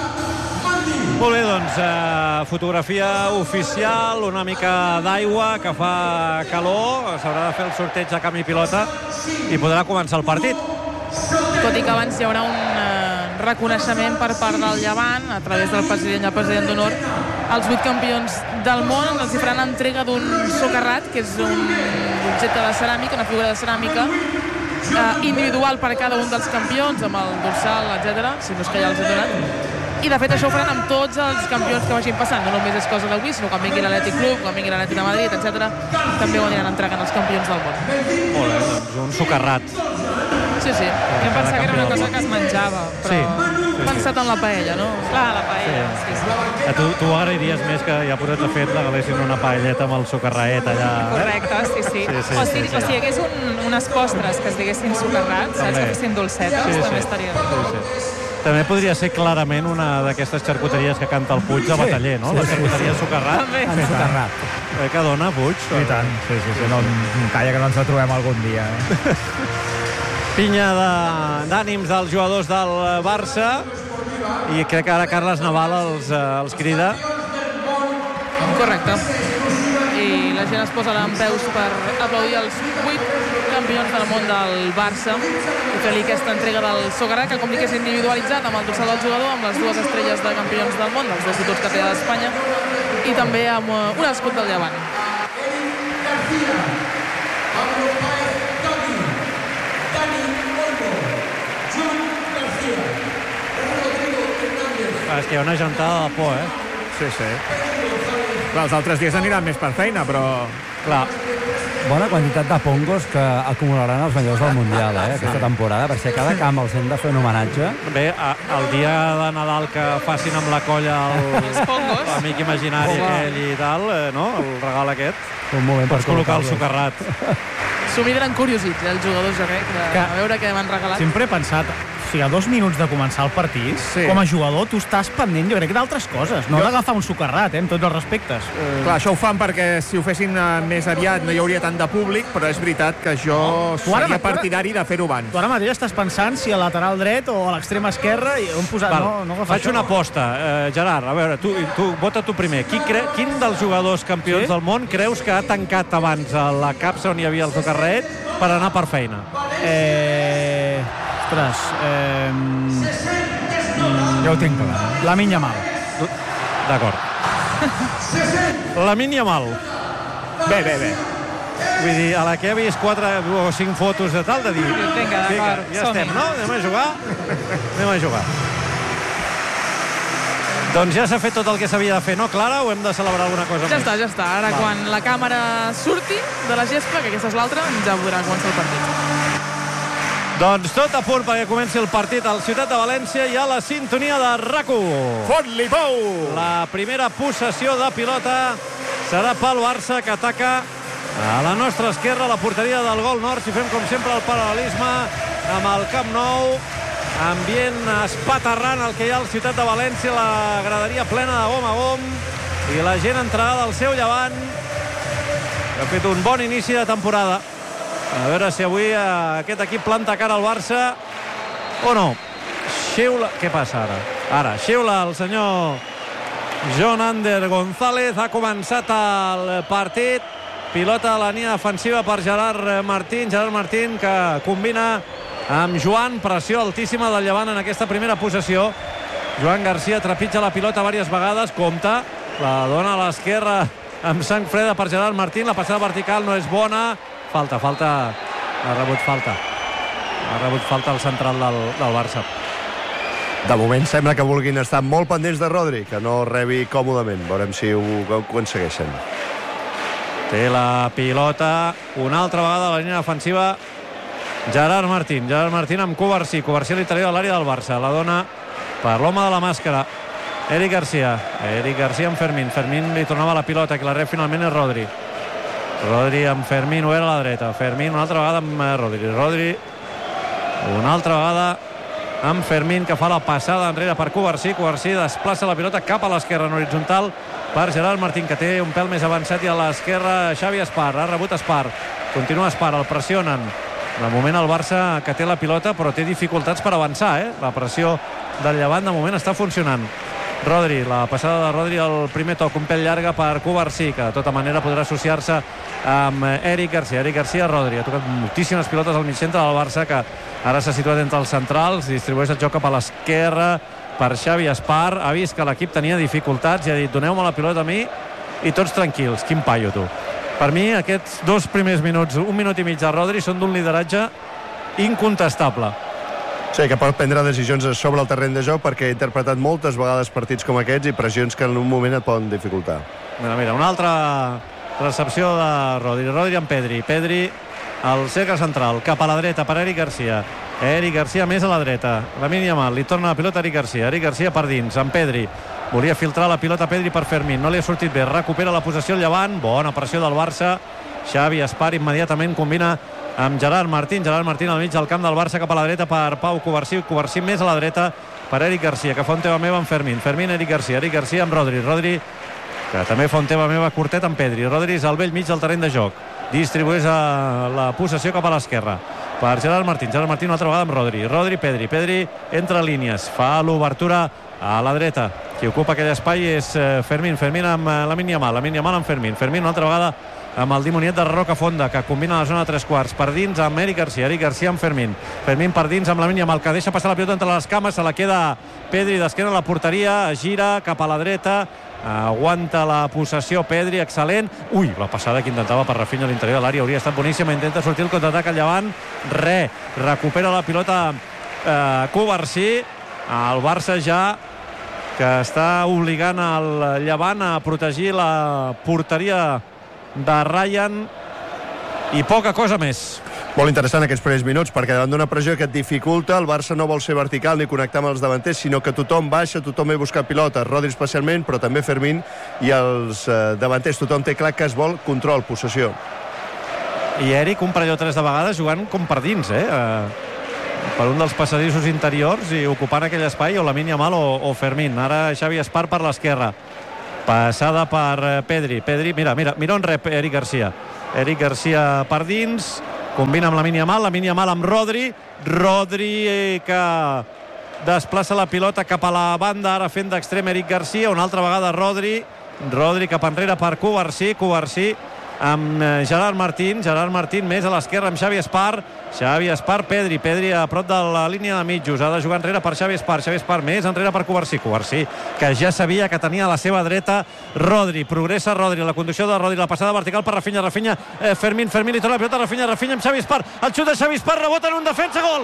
Molt bé, doncs, eh, fotografia oficial, una mica d'aigua, que fa calor, s'haurà de fer el sorteig de canvi pilota i podrà començar el partit. Tot i que abans hi haurà un eh, reconeixement per part del Llevant, a través del president i el president d'honor, als vuit campions del món. Els hi faran entrega d'un socarrat, que és un objecte de ceràmica, una figura de ceràmica, eh, individual per cada un dels campions, amb el dorsal, etcètera, si no és que ja els he donat. I de fet això ho faran amb tots els campions que vagin passant, no només és cosa d'avui, sinó quan vingui l'Atlètic Club, quan vingui l'Atlètic de Madrid, etcètera, també ho aniran entregant els campions del món. Molt bé, doncs un socarrat. Sí, sí. Jo em pensava que era una cosa que es menjava, però... Sí. He pensat en la paella, no? Clar, la paella, sí, sí. sí. Tu, tu agrairies més que ja posats a fet regalessin una paelleta amb el socarraet allà. Correcte, sí, sí. sí, sí o, si, sí, sí. o si hi hagués un, unes postres que es diguessin socarrats, saps, que fessin dolcetes, sí, també sí. estaria bé. Sí, sí. També podria ser clarament una d'aquestes xarcuteries que canta el Puig de Bataller, no? Sí, la xarcuteria sí, sí. Socarrat. També. Sí, socarrat. Eh, que dona, Puig? I tant, sí, sí, sí. No, calla que no ens la trobem algun dia. Eh? Pinya d'ànims dels jugadors del Barça i crec que ara Carles Naval els, els crida. Correcte. I la gent es posa en peus per aplaudir els vuit campions del món del Barça i fer-li aquesta entrega del socarrat, que com dic és individualitzat amb el dorsal del jugador, amb les dues estrelles de campions del món, dels dos títols que té d'Espanya, i també amb un escut del Llevant. Ah, és que hi ha una gentada de por, eh? Sí, sí. Clar, els altres dies aniran més per feina, però... Clar. Bona quantitat de pongos que acumularan els millors del Mundial, eh, aquesta temporada, perquè a cada camp els hem de fer un homenatge. Bé, a, el dia de Nadal que facin amb la colla l'amic imaginari aquell i tal, eh, no? El regal aquest. Un moment pots per col·locar el socarrat. s'ho miren encuriosits, eh, els jugadors, jo crec, de, Que- a veure què m'han regalat. Sempre he pensat, o sigui, a dos minuts de començar el partit, Sí. com a jugador, tu estàs pendent, jo crec, d'altres coses. No Jo- d'agafar un socarrat, eh, amb tots els respectes. Eh... Clar, això ho fan perquè si ho fessin eh, més aviat no hi hauria tant de públic, però és veritat que jo Tu ara- seria tu ara- partidari de fer-ho abans. Tu ara mateix estàs pensant si a lateral dret o a l'extrem esquerre i on posar... Val, no, no agafar faig això. una aposta. Eh, Gerard, a veure, tu, tu vota tu primer. Qui cre... Quin dels jugadors campions Sí? del món creus que ha tancat abans a la capsa on hi havia el socarret per anar per feina? Eh... Ostres... Eh... mm, Ja ho tinc clar. Lamine Yamal. D'acord. Lamine Yamal. Bé, bé, bé. Vull dir, a la que he vist quatre o cinc fotos de tal, de dir... Vinga, d'acord, ja som-hi. estem, no? Anem a jugar? Anem a jugar. Doncs ja s'ha fet tot el que s'havia de fer, no, Clara? O hem de celebrar alguna cosa Ja més? està, ja està. Ara, Val. quan la càmera surti de la gespa, que aquesta és l'altra, ja podrà començar el partit. Doncs tot a punt perquè comenci el partit al Ciutat de València i a la sintonia de RAC u. Fot-li pou! La primera possessió de pilota serà pel Barça, que ataca a la nostra esquerra, la porteria del gol nord. Si fem, com sempre, el paral·lelisme amb el Camp Nou, ambient espaterrant el que hi ha al Ciutat de València, la graderia plena de gom a gom i la gent entrada del seu Llevant, que ha fet un bon inici de temporada. A veure si avui eh, aquest equip planta cara al Barça o no. Xiula... Què passa ara? Ara, xiula el senyor Jon Ander González. Ha començat el partit. Pilota a la línia defensiva per Gerard Martín. Gerard Martín, que combina amb Joan. Pressió altíssima del Llevant en aquesta primera possessió. Joan Garcia trepitja la pilota diverses vegades. Compta. La dona a l'esquerra amb sang freda per Gerard Martín. La passada vertical no és bona. Falta, falta. Ha rebut falta. Ha rebut falta el central del, del Barça. De moment sembla que vulguin estar molt pendents de Rodri, que no rebi còmodament. Veurem si ho, ho aconsegueixen. Té la pilota una altra vegada a la línia defensiva Gerard Martín. Gerard Martín amb Covarsí. Covarsí a l'interior de l'àrea del Barça. La dona per l'home de la màscara, Eric Garcia. Eric Garcia amb Fermín. Fermín li tornava la pilota, que la rep finalment és Rodri. Rodri amb Fermín, ho era a la dreta. Fermín una altra vegada amb Rodri. Rodri una altra vegada amb Fermín, que fa la passada enrere per Covarsí. Covarsí desplaça la pilota cap a l'esquerra en horitzontal per Gerard Martín, que té un pèl més avançat, i a l'esquerra Xavi Espar. Ha rebut Espar. Continua Espar, el pressionen. De moment el Barça, que té la pilota, però té dificultats per avançar, eh? La pressió del Llevant de moment està funcionant. Rodri, la passada de Rodri al primer toc, un pèl llarga per Covarsí, que de tota manera podrà associar-se amb Eric Garcia. Eric Garcia, Rodri. Ha tocat moltíssimes pilotes al mig centre del Barça, que ara s'ha situat entre els centrals, distribueix el joc cap a l'esquerra per Xavi Espar. Ha vist que l'equip tenia dificultats i ha dit: doneu-me la pilota a mi i tots tranquils. Quin paio, tu. Per mi, aquests dos primers minuts, un minut i mig de Rodri, són d'un lideratge incontestable. Sí, que pot prendre decisions sobre el terreny de joc, perquè ha interpretat moltes vegades partits com aquests i pressions que en un moment et poden dificultar. Mira, mira, una altra recepció de Rodri. Rodri amb Pedri. Pedri al cercle central, cap a la dreta per Eric Garcia. Eric Garcia més a la dreta. Lamine Yamal, li torna la pilota a Eric Garcia. Eric Garcia per dins, amb Pedri. Volia filtrar la pilota a Pedri per Fermín. No li ha sortit bé. Recupera la possessió el Llevant. Bona pressió del Barça. Xavi Espar immediatament combina amb Gerard Martín. Gerard Martín al mig del camp del Barça, cap a la dreta per Pau Covarsí. Covarsí més a la dreta per Eric Garcia, que fa un teva meva amb Fermín. Fermín, Eric Garcia. Eric Garcia amb Rodri. Rodri, que també fa un teva meva curtet amb Pedri. Rodri és al vell mig del terreny de joc. Distribueix a la possessió cap a l'esquerra per Gerard Martín. Gerard Martín una altra vegada amb Rodri. Rodri, Pedri. Pedri entre línies. Fa l'obertura a la dreta. Qui ocupa aquell espai és Fermín. Fermín amb Lamine Yamal. Lamine Yamal amb Fermín. Fermín una altra vegada amb el dimoniet de Rocafonda, que combina la zona de tres quarts. Per dins amb Eric Garcia. Eric Garcia amb Fermín. Fermín per dins amb Lamine Yamal, que deixa passar la pilota entre les cames. Se la queda Pedri d'esquena a la porteria. Gira cap a la dreta. Aguanta la possessió Pedri, excel·lent. Ui, la passada que intentava per Rafinha a l'interior de l'àrea hauria estat boníssima. Intenta sortir el contraatac al Llevant. Re, recupera la pilota eh, Covarsí. El Barça ja, que està obligant el Llevant a protegir la porteria de Ryan i poca cosa més. Molt interessant aquests primers minuts, perquè davant d'una pressió que et dificulta, el Barça no vol ser vertical ni connectar amb els davanters, sinó que tothom baixa, tothom ve a buscar pilotes, Rodri especialment, però també Fermín, i els eh, davanters, tothom té clar que es vol control, possessió. i Eric un parell o tres de vegades jugant com per dins, eh? per un dels passadissos interiors i ocupant aquell espai, o Lamine Yamal o, o Fermín. Ara Xavi Espar per l'esquerra, passada per Pedri. Pedri, mira, mira, mira on rep Eric Garcia. Eric Garcia per dins, combina amb Lamine Yamal, Lamine Yamal amb Rodri, Rodri que desplaça la pilota cap a la banda, ara fent d'extrem Eric Garcia, una altra vegada Rodri, Rodri cap enrere per Cubarsí, Cubarsí amb Gerard Martín, Gerard Martín més a l'esquerra amb Xavi Espar, Xavi Espar, Pedri, Pedri a prop de la línia de mitjos, ha de jugar enrere per Xavi Espar, Xavi Espar més enrere per Cubarsí, Cubarsí que ja sabia que tenia a la seva dreta Rodri, progressa Rodri, la conducció de Rodri, la passada vertical per Rafinha, Rafinha, eh, Fermín, Fermín li torna la pilota, Rafinha, Rafinha amb Xavi Espar, el xut de Xavi Espar, rebota en un defensa, gol!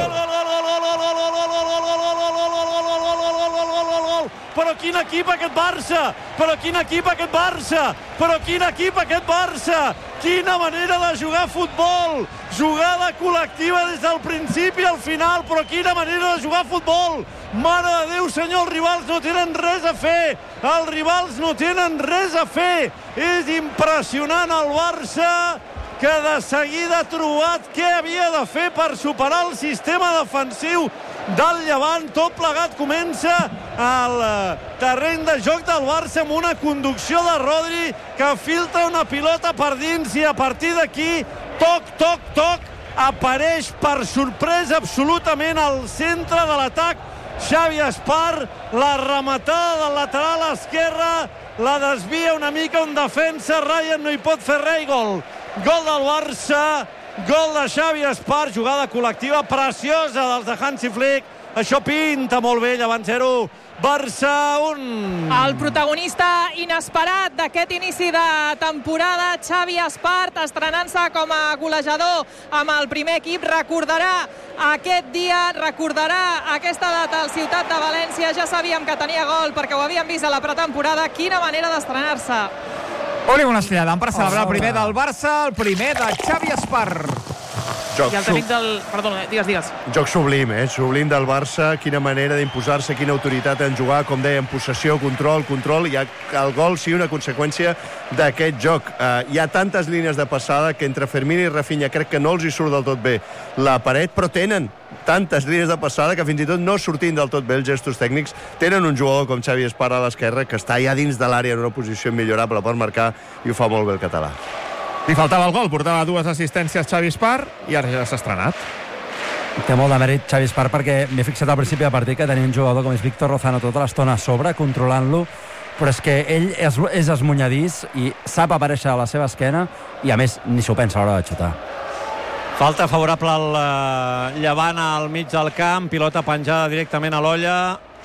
Però quin equip aquest Barça! Però quin equip aquest Barça! Però quin equip aquest Barça! Quina manera de jugar a futbol! Jugada col·lectiva des del principi al final, però quina manera de jugar a futbol! Mare de Déu, senyor, els rivals no tenen res a fer! Els rivals no tenen res a fer! És impressionant el Barça, que de seguida ha trobat què havia de fer per superar el sistema defensiu del Llevant. Tot plegat comença al terreny de joc del Barça amb una conducció de Rodri que filtra una pilota per dins i a partir d'aquí, toc, toc, toc, apareix per sorpresa absolutament al centre de l'atac Xavi Espar, la rematada del lateral esquerra la desvia una mica un defensa, Ryan no hi pot fer res i gol. Gol del Barça, gol de Xavi Espar, jugada col·lectiva preciosa dels de Hansi Flick. Això pinta molt bé, Llevant zero, Barça un. El protagonista inesperat d'aquest inici de temporada, Xavi Espart, estrenant-se com a golejador amb el primer equip, recordarà aquest dia, recordarà aquesta data al Ciutat de València. Ja sabíem que tenia gol perquè ho havíem vist a la pretemporada. Quina manera d'estrenar-se. Oli una estrellada per celebrar el primer del Barça, el primer de Xavi Espar. Joc I el tècnic del... Perdona, digues, digues. Joc sublim, eh? Sublim del Barça, quina manera d'imposar-se, quina autoritat en jugar, com dèiem, possessió, control, control, i el gol sí una conseqüència d'aquest joc. Uh, hi ha tantes línies de passada que entre Fermín i Rafinha crec que no els hi surt del tot bé la paret, però tenen tantes línies de passada que fins i tot no sortint del tot bé els gestos tècnics, tenen un jugador com Xavi Espar a l'esquerra que està ja dins de l'àrea en una posició millorable per marcar i ho fa molt bé el català. Li faltava el gol, portava dues assistències Xavi Espar i ara ja s'ha estrenat. Té molt de mèrit Xavi Espar perquè m'he fixat al principi del partit que tenia un jugador com és Víctor Lozano tota l'estona a sobre, controlant-lo, però és que ell és, és esmunyadís i sap aparèixer a la seva esquena i a més ni s'ho pensa a l'hora de xutar. Falta favorable al uh, Llevant al mig del camp, pilota penjada directament a l'olla,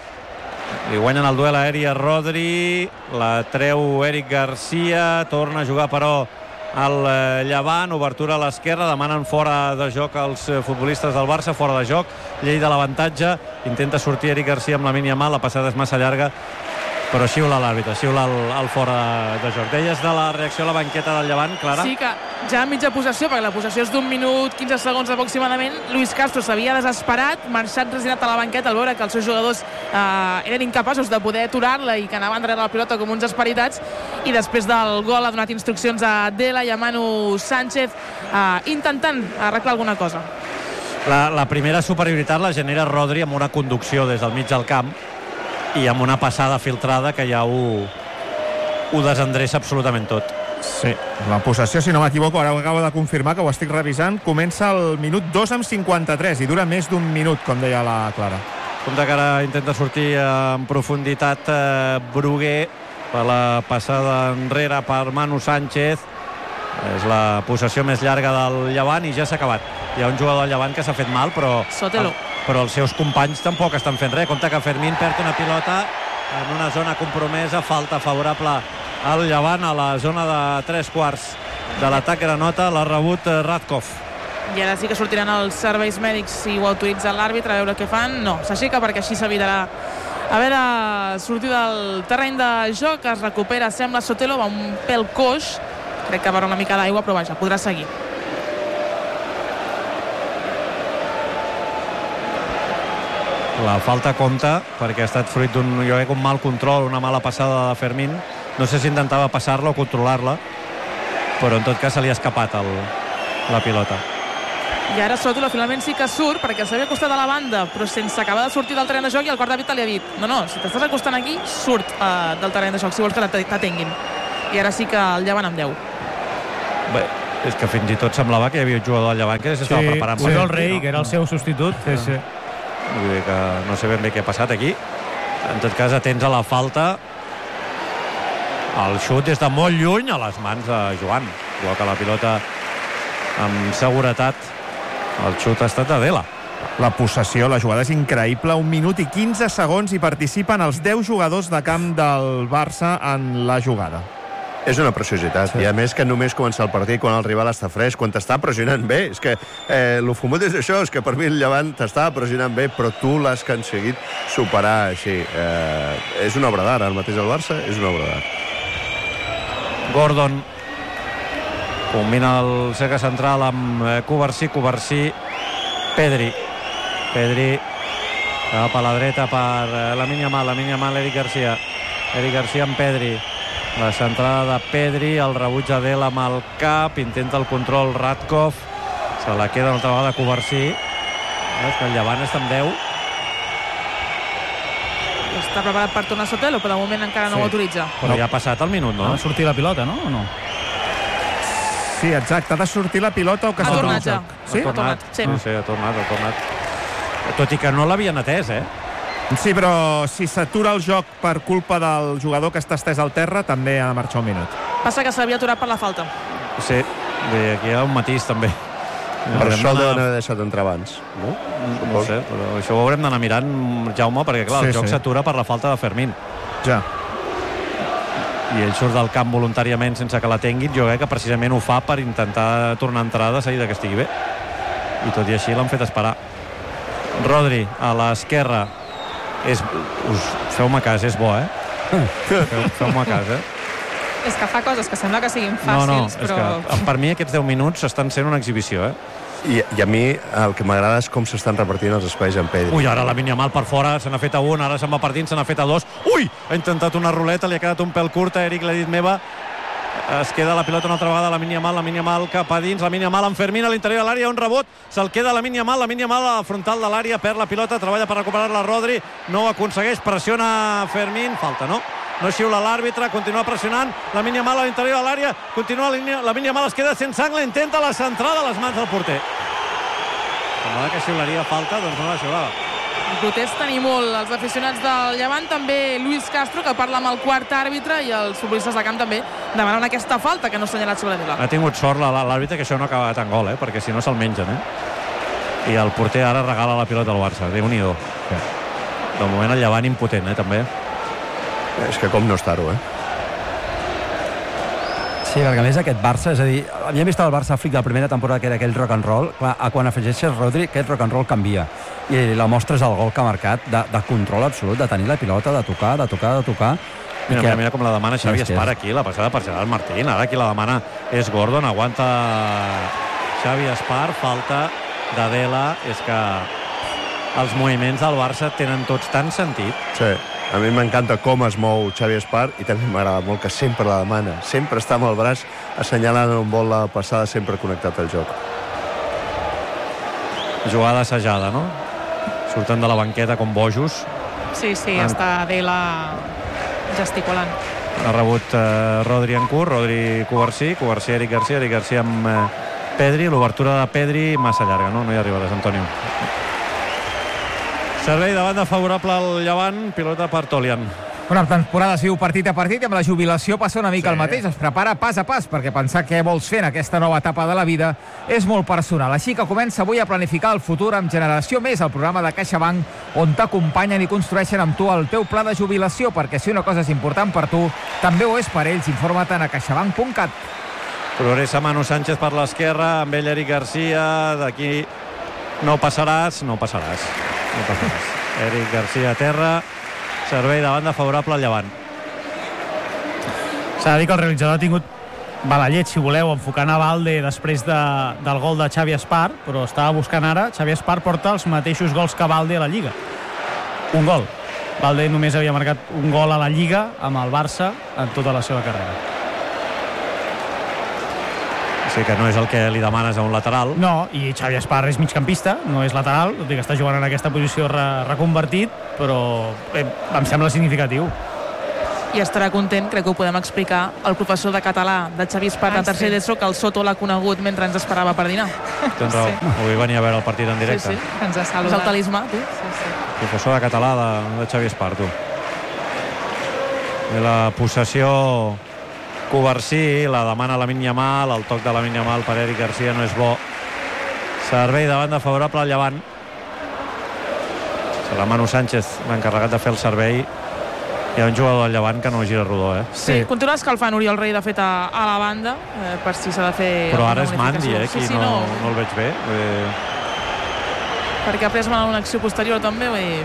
li guanyen el duel aeri a Rodri, la treu Eric Garcia, torna a jugar però el Llevant, obertura a l'esquerra, demanen fora de joc els futbolistes del Barça, fora de joc, llei de l'avantatge, intenta sortir Eric Garcia amb la Lamine Yamal, la passada és massa llarga, però xiula l'àrbitre, xiula el, el fora de joc. Deies de la reacció a la banqueta del Llevant, Clara? Sí, que ja a mitja possessió, perquè la possessió és d'un minut, quinze segons aproximadament, Luis Castro s'havia desesperat, marxat resignat a la banqueta al veure que els seus jugadors eh, eren incapaços de poder aturar-la i que anaven darrere la pilota com uns esperitats, i després del gol ha donat instruccions a Dela i a Manu Sánchez eh, intentant arreglar alguna cosa. La, la primera superioritat la genera Rodri amb una conducció des del mig del camp i amb una passada filtrada que ja ho, ho desendreça absolutament tot. Sí, la possessió, si no m'equivoco, ara ho acabo de confirmar, que ho estic revisant, comença al minut dos amb cinquanta-tres i dura més d'un minut, com deia la Clara. Compte que ara intenta sortir en profunditat eh, Bruguer per la passada enrere per Manu Sánchez. És la possessió més llarga del Llevant i ja s'ha acabat. Hi ha un jugador del Llevant que s'ha fet mal, però... Sotelo. però els seus companys tampoc estan fent res. Compte que Fermín perd una pilota en una zona compromesa, falta favorable al Llevant a la zona de tres quarts de l'atac granota, l'ha rebut Radkov. I ara sí que sortiran els serveis mèdics si ho autoritza l'àrbitre, a veure què fan. No, s'aixeca perquè així s'evitarà haver de sortir del terreny de joc. Es recupera, sembla, Sotelo, va un pèl coix, crec que va una mica d'aigua, però vaja, podrà seguir. La falta compta perquè ha estat fruit d'un, jo crec, un mal control, una mala passada de Fermín. No sé si intentava passar-la o controlar-la, però en tot cas se li ha escapat el, la pilota. I ara Sòtula finalment sí que surt, perquè s'havia acostat a la banda, però sense acabar de sortir del terreny de joc, i el quart d'àrbitre li ha dit: no, no, si t'estàs acostant aquí, surt uh, del terreny de joc, si vols que t'atenguin. I ara sí que el Llevant amb deu. Bé, és que fins i tot semblava que hi havia un jugador al Llevant que s'estava sí, preparant. Sí, el Rei, no? Que era el seu substitut. Sí, sí. Vull dir que no sé ben bé què ha passat aquí. En tot cas, atents a la falta. El xut des de molt lluny a les mans de Joan. Col·loca la pilota amb seguretat. El xut ha estat d'Adela. La possessió, la jugada és increïble. Un minut i quinze segons i participen els deu jugadors de camp del Barça en la jugada. És una preciositat, sí. I a més que només començar el partit quan el rival està fresc, quan t'està pressionant bé. És que eh, el fumut és això, és que per mi el Llevant t'estava pressionant bé, però tu l'has aconseguit superar així. Eh, és una obra d'art, ara mateix el Barça és una obra d'art. Gordon combina el cercle central amb eh, Covarsí, Covarsí, Pedri. Pedri cap a la dreta per eh, Lamine Yamal, Lamine Yamal, Eric Garcia. Eric Garcia amb Pedri. La centrada de Pedri, el rebuig d'Adela amb el cap, intenta el control Radkov, se la queda una altra vegada Covarsí. És que el Llevant està amb deu. Està preparat per tornar a Sotelo, però de moment encara no Sí. ho autoritza. Però ja ha passat el minut, no? Ha de sortir la pilota, no? O no? Sí, exacte, ha de sortir la pilota o que Ha sortir tornat el ja. joc. Ha Sí? tornat, Sí. sí, sí, ha tornat, ha tornat. Tot i que no l'havien atès, eh? Sí, però si s'atura el joc per culpa del jugador que està estès al terra, també ha de marxar un minut. Passa que s'havia aturat per la falta. Sí, bé, aquí hi ha un matís, també. Per Haurem això el d'anar- deuen haver deixat entrar abans, no? No sé, però això ho haurem d'anar mirant, Jaume, perquè clar, el Sí, joc sí. s'atura per la falta de Fermín. Ja. I ell surt del camp voluntàriament sense que la tinguin. Jo crec que precisament ho fa per intentar tornar a entrar de seguida que estigui bé. I tot i així l'han fet esperar. Rodri, a l'esquerra. És, us, feu-me cas, és bo, eh? Feu, feu-me cas, eh? És que fa coses que sembla que siguin No, no, fàcils, és però... que per mi aquests deu minuts estan sent una exhibició, eh? I, I a mi el que m'agrada és com s'estan repartint els espais en Pedri. Ui, ara la Lamine Yamal per fora, se n'ha fet a un, ara se'n va partint, se n'ha fet a dos. Ui, ha intentat una ruleta, li ha quedat un pèl curta, Eric l'ha dit meva. Es queda la pilota una altra vegada, Lamine Yamal, Lamine Yamal cap a dins, Lamine Yamal amb Fermín a l'interior de l'àrea, un rebot, se'l queda Lamine Yamal, Lamine Yamal a la frontal de l'àrea, perd la pilota, treballa per recuperar-la Rodri, no ho aconsegueix, pressiona Fermín, falta, no? No xiula l'àrbitre, continua pressionant, Lamine Yamal a l'interior de l'àrea, continua Lamine Yamal, es queda sense angle, intenta la centrada a les mans del porter. Semblava que xiularia falta, doncs no la xiulava. Protesten i molt els aficionats del Llevant, també Luis Castro, que parla amb el quart àrbitre, i els futbolistes de camp també demanen aquesta falta que no s'ha assenyalat sobre Adela. Ha tingut sort l'àrbitre que això no ha acabat en gol, eh? Perquè si no se'l mengen, eh? I el porter ara regala la pilota al Barça, Déu-n'hi-do. De moment el Llevant impotent, eh, també. És que com no estar-ho, eh? Sí, perquè a més aquest Barça, és a dir, havíem vist el Barça Àfrica la primera temporada que era aquell rock and roll, clar, quan afegeixes Rodri, aquest rock and roll canvia. I la mostra és el gol que ha marcat de, de control absolut, de tenir la pilota, de tocar, de tocar, de tocar. Mira, que... mira, mira com la demana Xavi No, és que Espar és- aquí, la passada per Gerard Martín, ara qui la demana és Gordon, aguanta Xavi Espar, falta d'Adela, és que els moviments del Barça tenen tots tant sentit. Sí, a mi m'encanta com es mou Xavi Espar i també m'agrada molt que sempre la demana, sempre està amb el braç assenyalant on vol la passada, sempre connectat al joc. Jugada assajada, no? Surten de la banqueta com bojos. Sí, sí, Ah. està Adela gesticulant. Ha rebut eh, Rodri en curt, Rodri Covarsí, Covarsí Eric Garcia, Eric Garcia amb eh, Pedri, l'obertura de Pedri massa llarga, no? No hi arribaràs, Antonio. Servei de banda favorable al Llevant, pilota per Tolian. Una temporada es viu partit a partit i amb la jubilació passa una mica sí. el mateix. Es prepara pas a pas perquè pensar què vols fer en aquesta nova etapa de la vida és molt personal. Així que comença avui a planificar el futur amb Generació Més, el programa de CaixaBank on t'acompanyen i construeixen amb tu el teu pla de jubilació, perquè si una cosa és important per tu, també ho és per ells. Informa't a caixabank punt cat. Progressa Manu Sánchez per l'esquerra, amb ell Eric Garcia, d'aquí no passaràs, no passaràs. No passaràs. Eric Garcia a terra, servei de banda favorable al Llevant. S'ha de dir que el realitzador ha tingut mala llet, si voleu, enfocant a Valde després de, del gol de Xavi Espar, però estava buscant ara, Xavi Espar porta els mateixos gols que Valde a la Lliga. Un gol. Valde només havia marcat un gol a la Lliga amb el Barça en tota la seva carrera. Sí que no és el que li demanes a un lateral. No, i Xavi Espar és migcampista, no és lateral, tot i que està jugant en aquesta posició re reconvertit, però eh, em sembla significatiu. I estarà content, crec que ho podem explicar, el professor de català de Xavi Espar de tercer d'ESO, que el Soto l'ha conegut mentre ens esperava per dinar. Tens raó, sí. Avui venia a veure el partit en directe. Sí, sí, ens ha saludat. És el talismà, tu. Sí, sí. Professor de català de, de Xavi Espar, tu. I la possessió Covarsí, la demana Lamine Yamal, el toc de Lamine Yamal per Eric Garcia no és bo. Servei de banda favorable al Llevant. Serà Manu Sánchez l'encarregat de fer el servei. Hi ha un jugador del Llevant que no gira rodó, eh? Sí, sí. Continua escalfant Oriol Rei, de fet, a, a la banda, eh, per si s'ha de fer... Però ara és Mandi, eh? Aquí sí, sí, no, no. no el veig bé. Eh... Perquè ha pres mal una acció posterior, també. I...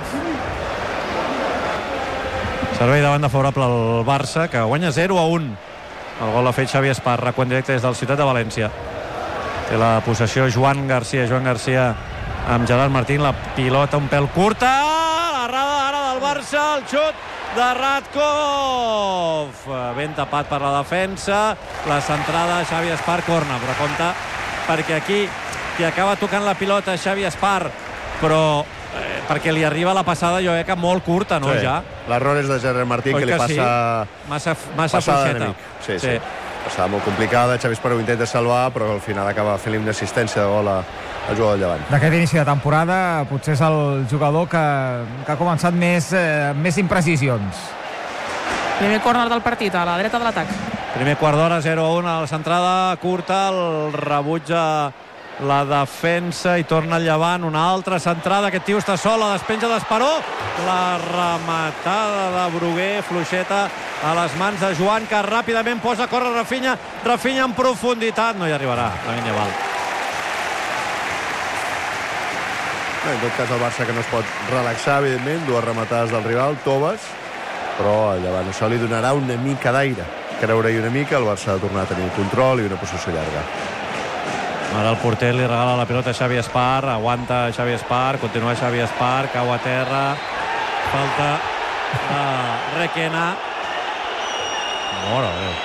Servei de banda favorable al Barça, que guanya zero a un. El gol l'ha fet Xavi Espar, recuent directe des del Ciutat de València. Té la possessió Joan Garcia, Joan Garcia amb Gerard Martín, la pilota un pèl curta, l'errada ara del Barça, el xut de Radkov, ben tapat per la defensa, la centrada Xavi Espar, corna, però compte perquè aquí qui acaba tocant la pilota Xavi Espar, però eh, perquè li arriba la passada jo crec que molt curta, no? Sí. Ja l'error és de Gerard Martín, que li passa sí? massa, massa fluixeta. Sí, sí, sí. Passada molt complicada, Xavi Espar ho intenta salvar, però al final acaba fent-li una assistència de gol a el jugador del Llevant. D'aquest inici de temporada potser és el jugador que, que ha començat més, eh, més imprecisions. Primer córner del partit, a la dreta de l'atac. Primer quart d'hora, zero a un a la centrada curta, el rebutja la defensa i torna al Llevant, una altra centrada, aquest tio està sol, la despenja d'Esperó, la rematada de Bruguer, fluixeta a les mans de Joan, que ràpidament posa a córrer Rafinha, Rafinha en profunditat, no hi arribarà Lamine Yamal. En tot cas, el Barça que no es pot relaxar, evidentment, dues rematades del rival, toves, però el Llevant això li donarà una mica d'aire. Creure-hi una mica, el Barça ha de tornar a tenir el control i una possessió llarga. Ara el porter li regala la pilota a Xavi Espar, aguanta Xavi Espar, continua Xavi Espar, cau a terra, falta de Requena. Mora, Déu.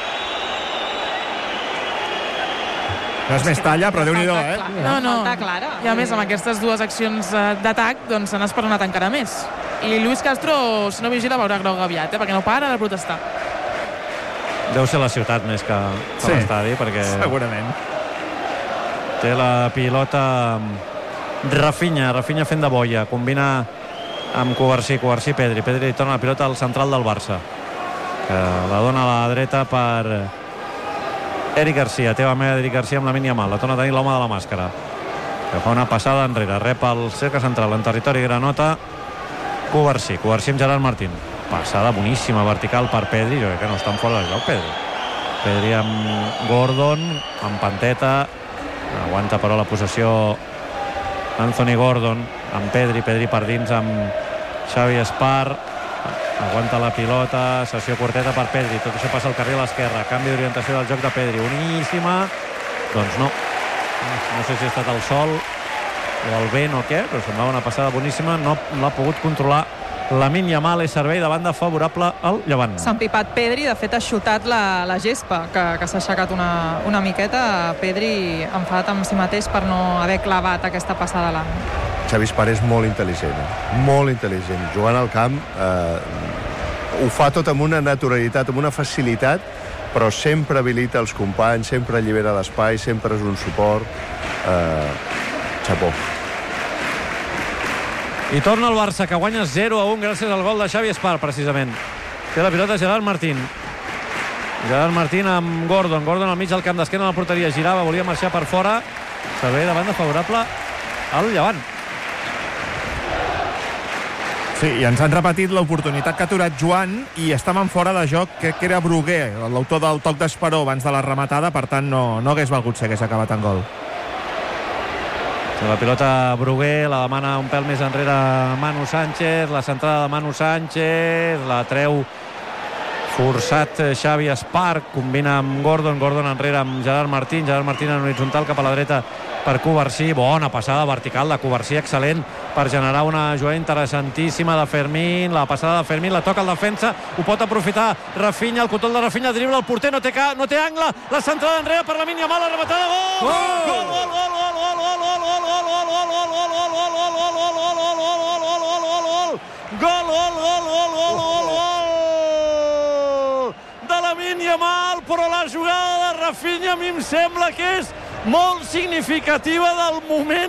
No és més talla, però Déu-n'hi-do, eh? No, no. I a més, amb aquestes dues accions d'atac, doncs se n'ha esperonat encara més. I Luis Castro, si no vigila, veurà groc aviat, eh? Perquè no para de protestar. Deu ser la ciutat més que, que sí, l'estadi, perquè... segurament. Té la pilota Rafinha, Rafinha fent de boia, combina amb Covarsí, Covarsí, Pedri, Pedri torna la pilota al central del Barça, que la dona a la dreta per Eric Garcia, té la meva Eric Garcia amb Lamine Yamal, la torna a tenir l'home de la màscara, que fa una passada enrere, rep el cercle central en territori granota, Covarsí, Covarsí amb Gerard Martín, passada boníssima, vertical per Pedri, jo crec que no està en fora de joc Pedri, Pedri amb Gordon, amb Panteta, aguanta però la possessió Anthony Gordon amb Pedri, Pedri per dins amb Xavi Espar, aguanta la pilota, sessió curteta per Pedri, tot això passa al carril a l'esquerra, canvi d'orientació del joc de Pedri, boníssima, doncs no no sé si ha estat el sol o el vent o què, però semblava una passada boníssima, no l'ha pogut controlar Lamine Yamal, és servei de banda favorable al Llevant. S'ha empipat Pedri, de fet ha xutat la, la gespa, que, que s'ha aixecat una, una miqueta. Pedri enfadat amb si mateix per no haver clavat aquesta passada a l'any. Xavi Espar és molt intel·ligent, eh? molt intel·ligent. Jugant al camp eh, ho fa tot amb una naturalitat, amb una facilitat, però sempre habilita els companys, sempre allibera l'espai, sempre és un suport. Eh, xapó. I torna el Barça, que guanya zero a un gràcies al gol de Xavi Espar, precisament. Té la pilota Gerard Martín. Gerard Martín amb Gordon. Gordon al mig del camp d'esquena de la porteria. Girava, volia marxar per fora. Servei de banda favorable al Llevant. Sí, i ens han repetit l'oportunitat que ha aturat Joan i estàvem fora de joc, que era Bruguer, l'autor del toc d'Esperó abans de la rematada, per tant no, no hagués valgut ser que s'ha acabat en gol. La pilota Bruguer, la demana un pèl més enrere Manu Sánchez, la centrada de Manu Sánchez, la treu forçat Xavi Espar, combina amb Gordon, Gordon enrere amb Gerard Martín, Gerard Martín en horitzontal cap a la dreta per Covarsí, bona passada vertical de Covarsí, excel·lent per generar una jugada interessantíssima de Fermín, la passada de Fermín, la toca el defensa, ho pot aprofitar Rafinha, el control de Rafinha, dribla el porter, no té, ca, no té angle, la centrada enrere per Lamine Yamal, la rematada, gol! Gol, gol, gol, gol, gol, gol, gol, gol, gol, gol, gol, gol, gol, gol, gol, gol, gol, gol, gol, gol de Lamine Yamal, però la jugada de Rafinha a mi em sembla que és molt significativa del moment